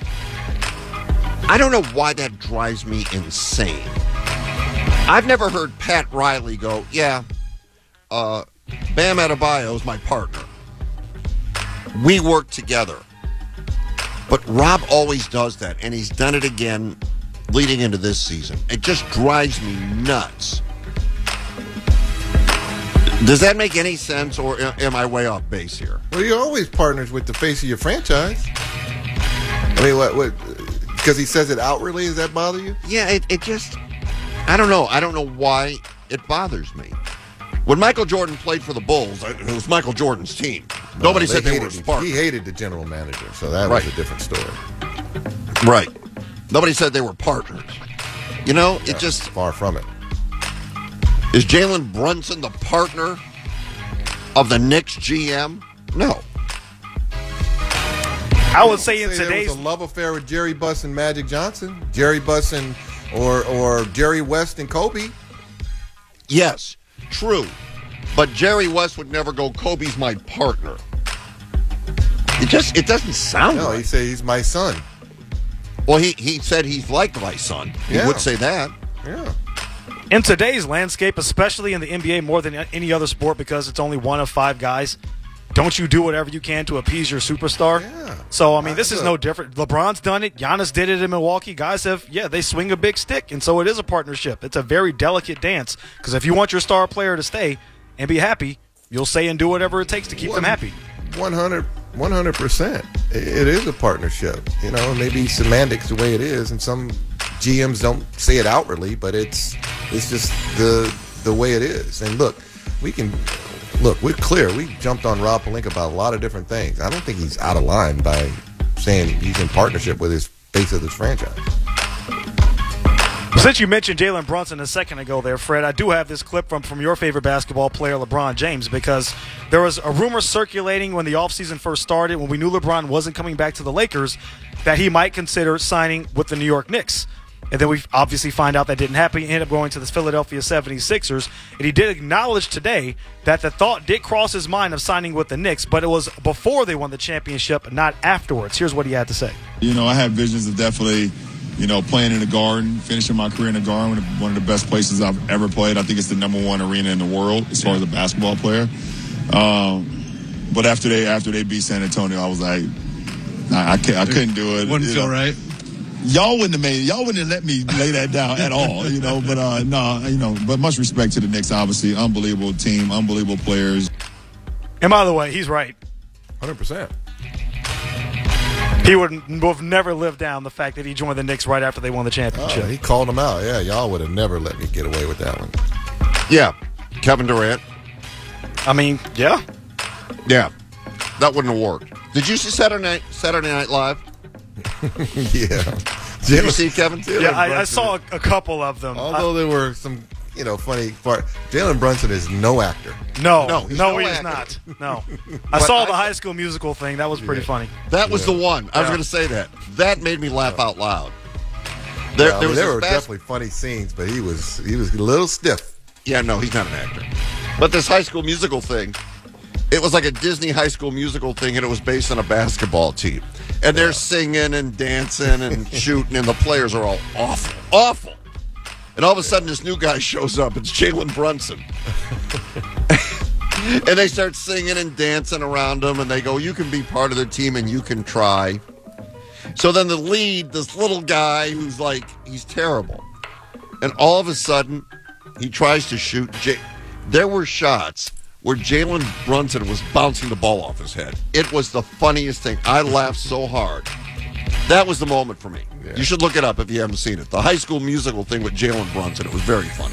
Speaker 3: I don't know why that drives me insane. I've never heard Pat Riley go, yeah, uh, Bam Adebayo is my partner. We work together. But Rob always does that, and he's done it again leading into this season. It just drives me nuts. Does that make any sense, or am I way off base here?
Speaker 2: Well, you're always partners with the face of your franchise. I mean, what? What? Because he says it outwardly, does that bother you?
Speaker 3: Yeah, it, it just, I don't know. I don't know why it bothers me. When Michael Jordan played for the Bulls, it was Michael Jordan's team.
Speaker 2: No,
Speaker 3: Nobody
Speaker 2: they
Speaker 3: said they
Speaker 2: hated,
Speaker 3: were sparks.
Speaker 2: He hated the general manager, so that
Speaker 3: Right.
Speaker 2: was a different story.
Speaker 3: Right. Nobody said they were partners. You know,
Speaker 2: Yeah,
Speaker 3: it just...
Speaker 2: far from it.
Speaker 3: Is Jalen Brunson the partner of the Knicks G M? No.
Speaker 26: I would say in
Speaker 2: Say there
Speaker 26: today's
Speaker 2: was a love affair with Jerry Buss and Magic Johnson, Jerry Buss and or or Jerry West and Kobe.
Speaker 3: Yes, true. But Jerry West would never go, Kobe's my partner. It just, it doesn't sound
Speaker 2: No,
Speaker 3: right.
Speaker 2: he said he's my son.
Speaker 3: Well, he, he said he's like my son. He
Speaker 2: Yeah.
Speaker 3: would say that.
Speaker 2: Yeah.
Speaker 26: In today's landscape, especially in the N B A more than any other sport because it's only one of five guys, don't you do whatever you can to appease your superstar?
Speaker 2: Yeah.
Speaker 26: So, I mean, this is
Speaker 2: Look.
Speaker 26: no different. LeBron's done it. Giannis did it in Milwaukee. Guys have, yeah, they swing a big stick, and so it is a partnership. It's a very delicate dance because if you want your star player to stay and be happy, you'll say and do whatever it takes to keep them happy.
Speaker 2: one hundred percent. It is a partnership. You know, maybe semantics the way it is, and some G Ms don't say it outwardly, but it's it's just the the way it is. And look, we can look. We're clear. We jumped on Rob Pelinka about a lot of different things. I don't think he's out of line by saying he's in partnership with his face of this franchise.
Speaker 26: Since you mentioned Jalen Brunson a second ago there, Fred, I do have this clip from, from your favorite basketball player, LeBron James, because there was a rumor circulating when the offseason first started, when we knew LeBron wasn't coming back to the Lakers, that he might consider signing with the New York Knicks. And then we obviously find out that didn't happen. He ended up going to the Philadelphia seventy-sixers. And he did acknowledge today that the thought did cross his mind of signing with the Knicks, but it was before they won the championship, not afterwards. Here's what he had to say.
Speaker 13: You know, I have visions of definitely, you know, playing in the Garden, finishing my career in the Garden, one of the best places I've ever played. I think it's the number one arena in the world as far as a basketball player. Um, but after they after they beat San Antonio, I was like, I, I, can't, I couldn't do it.
Speaker 18: Wouldn't
Speaker 13: You
Speaker 18: feel
Speaker 13: know,
Speaker 18: right.
Speaker 13: Y'all wouldn't have made y'all wouldn't have let me lay that down at all, you know. But uh, no, you know. But much respect to the Knicks, obviously, unbelievable team, unbelievable players.
Speaker 26: And by the way, he's right.
Speaker 2: one hundred percent.
Speaker 26: He would have never lived down the fact that he joined the Knicks right after they won the championship.
Speaker 2: Oh, he called him out. Yeah, y'all would have never let me get away with that one.
Speaker 3: Yeah. Kevin Durant.
Speaker 26: I mean, yeah.
Speaker 3: Yeah. That wouldn't have worked. Did you see Saturday Night, Saturday Night Live?
Speaker 2: Yeah.
Speaker 3: Did you see Kevin?
Speaker 26: Yeah, I, I saw a, a couple of them.
Speaker 2: Although there were some, you know, funny part. Jalen Brunson is no actor.
Speaker 26: No,
Speaker 3: No,
Speaker 26: no,
Speaker 3: he's
Speaker 26: no
Speaker 3: no
Speaker 26: he is
Speaker 3: actor.
Speaker 26: not. No. I
Speaker 3: But
Speaker 26: saw
Speaker 3: I-
Speaker 26: the High School Musical thing. That was pretty funny.
Speaker 3: That was
Speaker 2: Yeah.
Speaker 3: the one. I was
Speaker 26: Yeah.
Speaker 3: going to say that. That made me laugh out loud. There,
Speaker 2: Yeah, I
Speaker 3: there,
Speaker 2: mean,
Speaker 3: was
Speaker 2: there
Speaker 3: this
Speaker 2: were
Speaker 3: bas-
Speaker 2: definitely funny scenes, but he was he was a little stiff.
Speaker 3: Yeah, no, he's not an actor. But this High School Musical thing, it was like a Disney High School Musical thing, and it was based on a basketball team. And they're singing and dancing and shooting, and the players are all awful, awful. And all of a sudden, this new guy shows up. It's Jalen Brunson. And they start singing and dancing around him, and they go, you can be part of the team, and you can try. So then the lead, this little guy who's like, he's terrible. And all of a sudden, he tries to shoot. J- there were shots where Jalen Brunson was bouncing the ball off his head. It was the funniest thing. I laughed so hard. That was the moment for me. Yeah. You should look it up if you haven't seen it. The High School Musical thing with Jalen Brunson. It was very funny.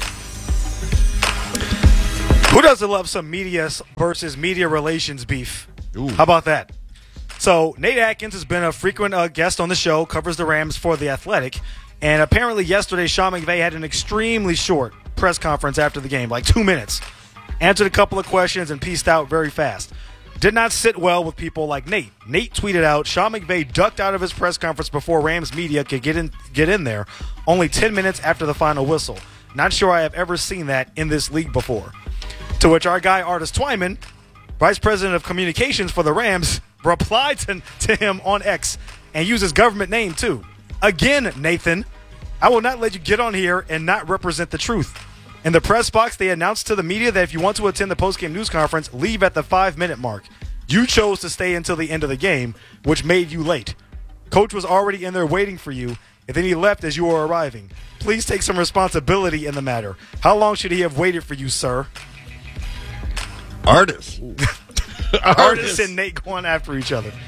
Speaker 26: Who doesn't love some media versus media relations beef?
Speaker 3: Ooh.
Speaker 26: How about that? So Nate Atkins has been a frequent uh, guest on the show, covers the Rams for The Athletic, and apparently yesterday Sean McVay had an extremely short press conference after the game, like two minutes. Answered a couple of questions and pieced out very fast. Did not sit well with people like Nate. Nate tweeted out, Sean McVay ducked out of his press conference before Rams media could get in get in there, only ten minutes after the final whistle. Not sure I have ever seen that in this league before. To which our guy, Artis Twyman, Vice President of Communications for the Rams, replied to, to him on X and used his government name too. Again, Nathan, I will not let you get on here and not represent the truth. In the press box, they announced to the media that if you want to attend the postgame news conference, leave at the five-minute mark. You chose to stay until the end of the game, which made you late. Coach was already in there waiting for you, and then he left as you were arriving. Please take some responsibility in the matter. How long should he have waited for you, sir?
Speaker 3: Artis.
Speaker 26: Artis and Nate going after each other.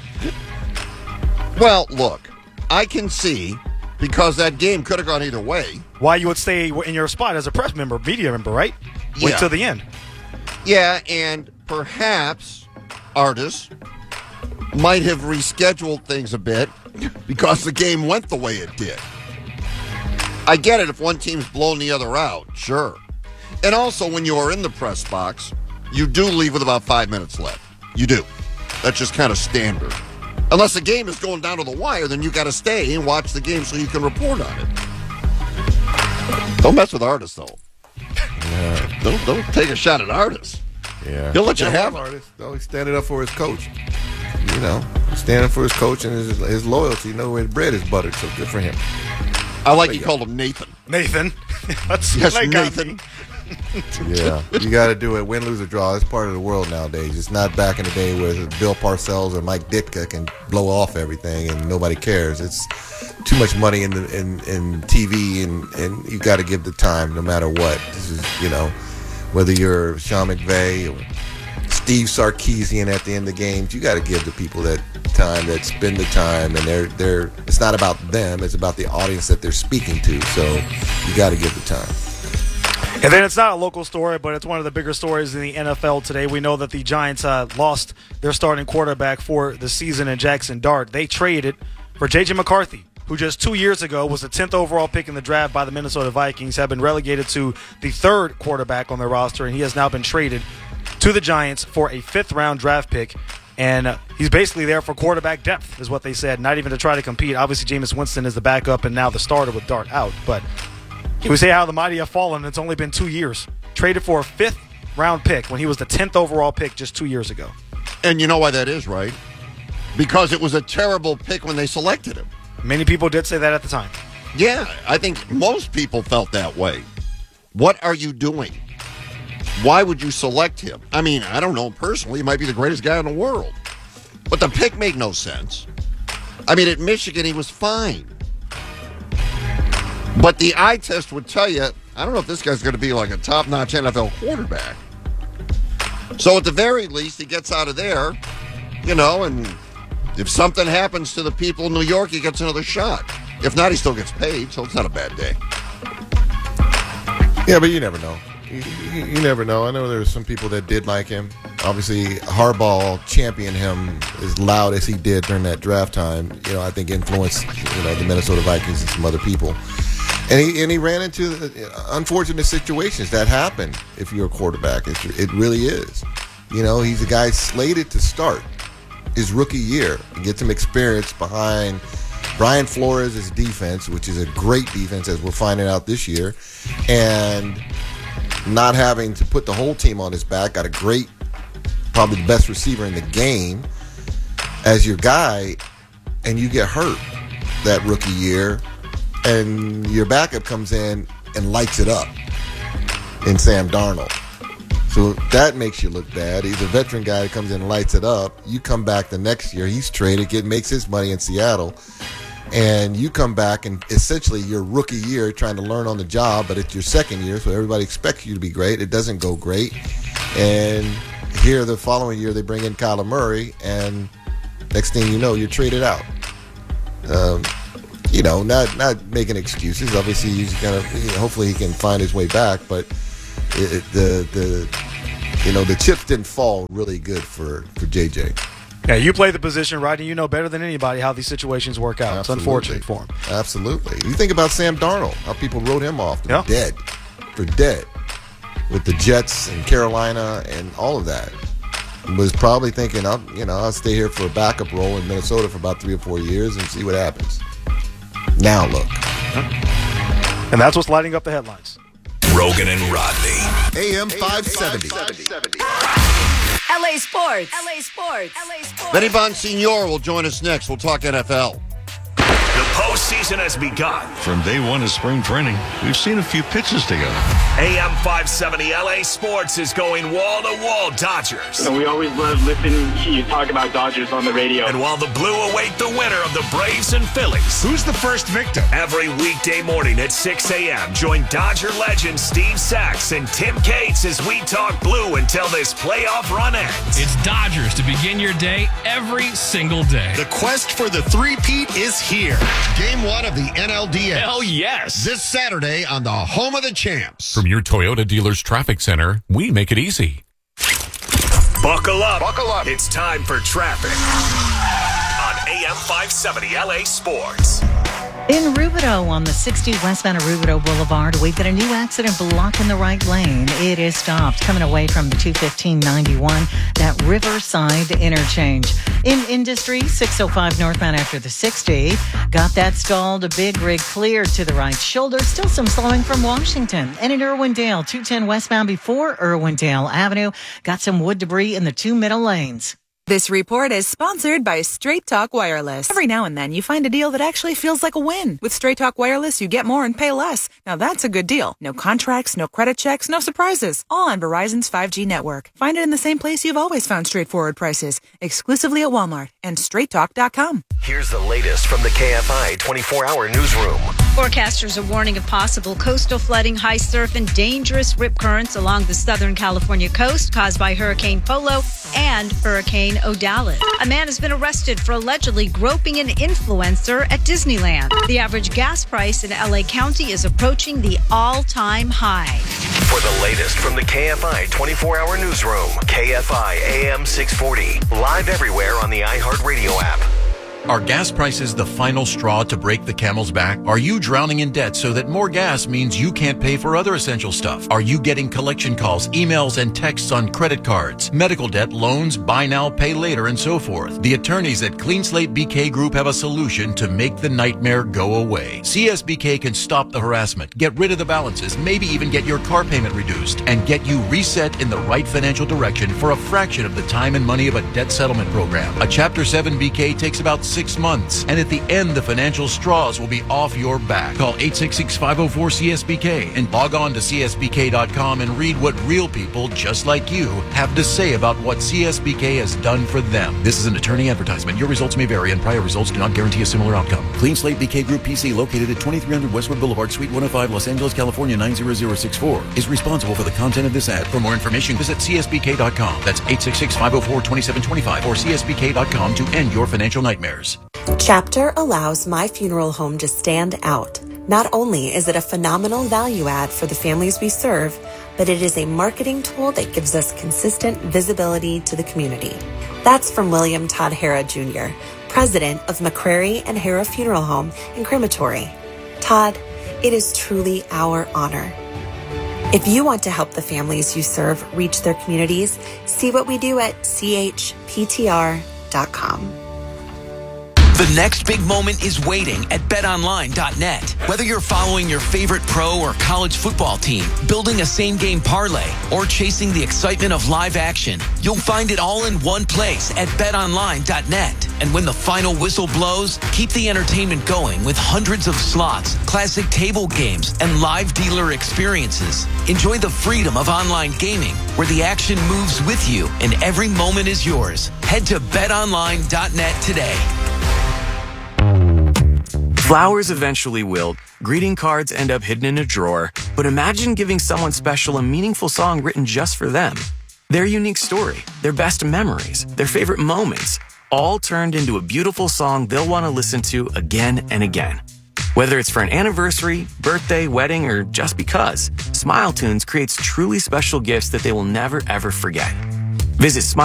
Speaker 3: Well, look, I can see, because that game could have gone either way,
Speaker 26: why you would stay in your spot as a press member, media member, right? Wait
Speaker 3: yeah.
Speaker 26: till the end.
Speaker 3: Yeah, and perhaps Artis might have rescheduled things a bit because the game went the way it did. I get it if one team's blown the other out, sure. And also, when you are in the press box, you do leave with about five minutes left. You do. That's just kind of standard. Unless the game is going down to the wire, then you got to stay and watch the game so you can report on it. Don't mess with Artis, though.
Speaker 2: Yeah.
Speaker 3: Don't don't take a shot at Artis.
Speaker 2: Yeah.
Speaker 3: He'll let you
Speaker 2: yeah,
Speaker 3: have it.
Speaker 2: Artis. No, he's standing up for his coach. You know, standing for his coach and his, his loyalty. You know where the bread is buttered, so good for him.
Speaker 3: I like you called him Nathan.
Speaker 26: Nathan. That's
Speaker 3: yes,
Speaker 26: like
Speaker 3: Nathan.
Speaker 2: Yeah, you got to do it. Win, lose, or draw. It's part of the world nowadays. It's not back in the day where Bill Parcells or Mike Ditka can blow off everything and nobody cares. It's too much money in the, in, in T V, and, and you got to give the time no matter what. This is, you know, whether you're Sean McVay or Steve Sarkisian at the end of the games, you got to give the people that time, that spend the time, and they're they're. It's not about them; it's about the audience that they're speaking to. So you got to give the time.
Speaker 26: And then it's not a local story, but it's one of the bigger stories in the N F L today. We know that the Giants uh, lost their starting quarterback for the season in Jackson Dart. They traded for J J McCarthy, who just two years ago was the tenth overall pick in the draft by the Minnesota Vikings, have been relegated to the third quarterback on their roster, and he has now been traded to the Giants for a fifth-round draft pick. And uh, he's basically there for quarterback depth, is what they said, not even to try to compete. Obviously, Jameis Winston is the backup and now the starter with Dart out, but can we say how the mighty have fallen? It's only been two years. Traded for a fifth-round pick when he was the tenth overall pick just two years ago.
Speaker 3: And you know why that is, right? Because it was a terrible pick when they selected him.
Speaker 26: Many people did say that at the time.
Speaker 3: Yeah, I think most people felt that way. What are you doing? Why would you select him? I mean, I don't know personally. He might be the greatest guy in the world. But the pick made no sense. I mean, at Michigan, he was fine. But the eye test would tell you, I don't know if this guy's going to be like a top-notch N F L quarterback. So at the very least, he gets out of there, you know, and if something happens to the people in New York, he gets another shot. If not, he still gets paid, so it's not a bad day.
Speaker 2: Yeah, but you never know. You, you, you never know. I know there were some people that did like him. Obviously, Harbaugh championed him as loud as he did during that draft time. You know, I think influenced, you know, the Minnesota Vikings and some other people. And he and he ran into unfortunate situations that happen if you're a quarterback. It, it really is. You know, he's a guy slated to start his rookie year and get some experience behind Brian Flores' defense, which is a great defense, as we're finding out this year, and not having to put the whole team on his back. Got a great, probably the best receiver in the game as your guy, and you get hurt that rookie year, and your backup comes in and lights it up in Sam Darnold. So that makes you look bad. He's a veteran guy that comes in and lights it up. You come back the next year, he's traded, get makes his money in Seattle, and you come back and essentially your rookie year trying to learn on the job, but it's your second year, so everybody expects you to be great. It doesn't go great. And here the following year they bring in Kyler Murray, and next thing you know, you're traded out. Um, you know, not not making excuses. Obviously, he's gonna. You know, hopefully, he can find his way back. But it, it, the the you know the chips didn't fall really good for for J J.
Speaker 26: Yeah, you play the position, right, and you know better than anybody how these situations work out. Absolutely. It's unfortunate for him.
Speaker 2: Absolutely. You think about Sam Darnold, how people wrote him off for
Speaker 26: yeah.
Speaker 2: dead, for dead, with the Jets and Carolina and all of that. Was probably thinking, I'll you know I'll stay here for a backup role in Minnesota for about three or four years and see what happens. Now look,
Speaker 26: and that's what's lighting up the headlines.
Speaker 4: Rogan and Rodney,
Speaker 20: A M five seventy.
Speaker 14: L A Sports. L A Sports. L A Sports.
Speaker 3: Benny Bonsignor will join us next. We'll talk N F L.
Speaker 4: The postseason has begun.
Speaker 18: From day one of spring training, we've seen a few pitches together.
Speaker 4: A M five seventy L A Sports is going wall-to-wall Dodgers.
Speaker 15: So we always love listening to you talk about Dodgers on the radio.
Speaker 4: And while the Blue await the winner of the Braves and Phillies.
Speaker 5: Who's the first victim?
Speaker 4: Every weekday morning at six a.m., join Dodger legend Steve Sachs and Tim Cates as we talk Blue until this playoff run ends.
Speaker 11: It's Dodgers to begin your day every single day.
Speaker 20: The quest for the three-peat is here. Game one of the N L D S.
Speaker 4: Hell yes.
Speaker 20: This Saturday on the home of the champs.
Speaker 17: From your Toyota dealer's traffic center, we make it easy.
Speaker 4: Buckle up.
Speaker 20: Buckle up.
Speaker 4: It's time for traffic on A M five seventy L A Sports.
Speaker 19: In Rubidoux on the sixty westbound of Rubidoux Boulevard, we've got a new accident blocking the right lane. It is stopped coming away from the two fifteen ninety-one, that Riverside interchange. In Industry, six oh five northbound after the sixty, got that stalled, a big rig cleared to the right shoulder. Still some slowing from Washington. And in Irwindale, two ten westbound before Irwindale Avenue, got some wood debris in the two middle lanes.
Speaker 9: This report is sponsored by Straight Talk Wireless. Every now and then you find a deal that actually feels like a win. With Straight Talk Wireless, you get more and pay less. Now that's a good deal. No contracts, no credit checks, no surprises. All on Verizon's five G network. Find it in the same place you've always found straightforward prices. Exclusively at Walmart and straight talk dot com.
Speaker 20: Here's the latest from the K F I twenty-four hour newsroom.
Speaker 14: Forecasters are warning of possible coastal flooding, high surf, and dangerous rip currents along the southern California coast caused by Hurricane Polo and Hurricane Odalis. A man has been arrested for allegedly groping an influencer at Disneyland. The average gas price in L A County is approaching the all-time high.
Speaker 20: For the latest from the K F I twenty-four hour newsroom, K F I A M six forty, live everywhere on the iHeartRadio app.
Speaker 21: Are gas prices the final straw to break the camel's back? Are you drowning in debt so that more gas means you can't pay for other essential stuff? Are you getting collection calls, emails, and texts on credit cards, medical debt, loans, buy now, pay later, and so forth? The attorneys at Clean Slate B K Group have a solution to make the nightmare go away. C S B K can stop the harassment, get rid of the balances, maybe even get your car payment reduced, and get you reset in the right financial direction for a fraction of the time and money of a debt settlement program. A Chapter seven B K takes about six months, and at the end, the financial straws will be off your back. Call eight six six, five oh four, C S B K and log on to C S B K dot com and read what real people just like you have to say about what C S B K has done for them. This is an attorney advertisement. Your results may vary, and prior results do not guarantee a similar outcome. Clean Slate B K Group P C, located at twenty-three hundred Westwood Boulevard, Suite one oh five, Los Angeles, California, nine zero zero six four, is responsible for the content of this ad. For more information, visit C S B K dot com. That's eight six six, five oh four, two seven two five or C S B K dot com to end your financial nightmares.
Speaker 24: Chapter allows My Funeral Home to stand out. Not only is it a phenomenal value add for the families we serve, but it is a marketing tool that gives us consistent visibility to the community. That's from William Todd Hara Junior, president of McCrary and Hara Funeral Home and Crematory. Todd, it is truly our honor. If you want to help the families you serve reach their communities, see what we do at C H P T R dot com.
Speaker 27: The next big moment is waiting at bet online dot net. Whether you're following your favorite pro or college football team, building a same-game parlay, or chasing the excitement of live action, you'll find it all in one place at bet online dot net. And when the final whistle blows, keep the entertainment going with hundreds of slots, classic table games, and live dealer experiences. Enjoy the freedom of online gaming, where the action moves with you and every moment is yours. Head to bet online dot net today.
Speaker 1: Flowers eventually wilt, greeting cards end up hidden in a drawer, but imagine giving someone special a meaningful song written just for them. Their unique story, their best memories, their favorite moments, all turned into a beautiful song they'll want to listen to again and again. Whether it's for an anniversary, birthday, wedding, or just because, Smile Tunes creates truly special gifts that they will never ever forget. Visit Smile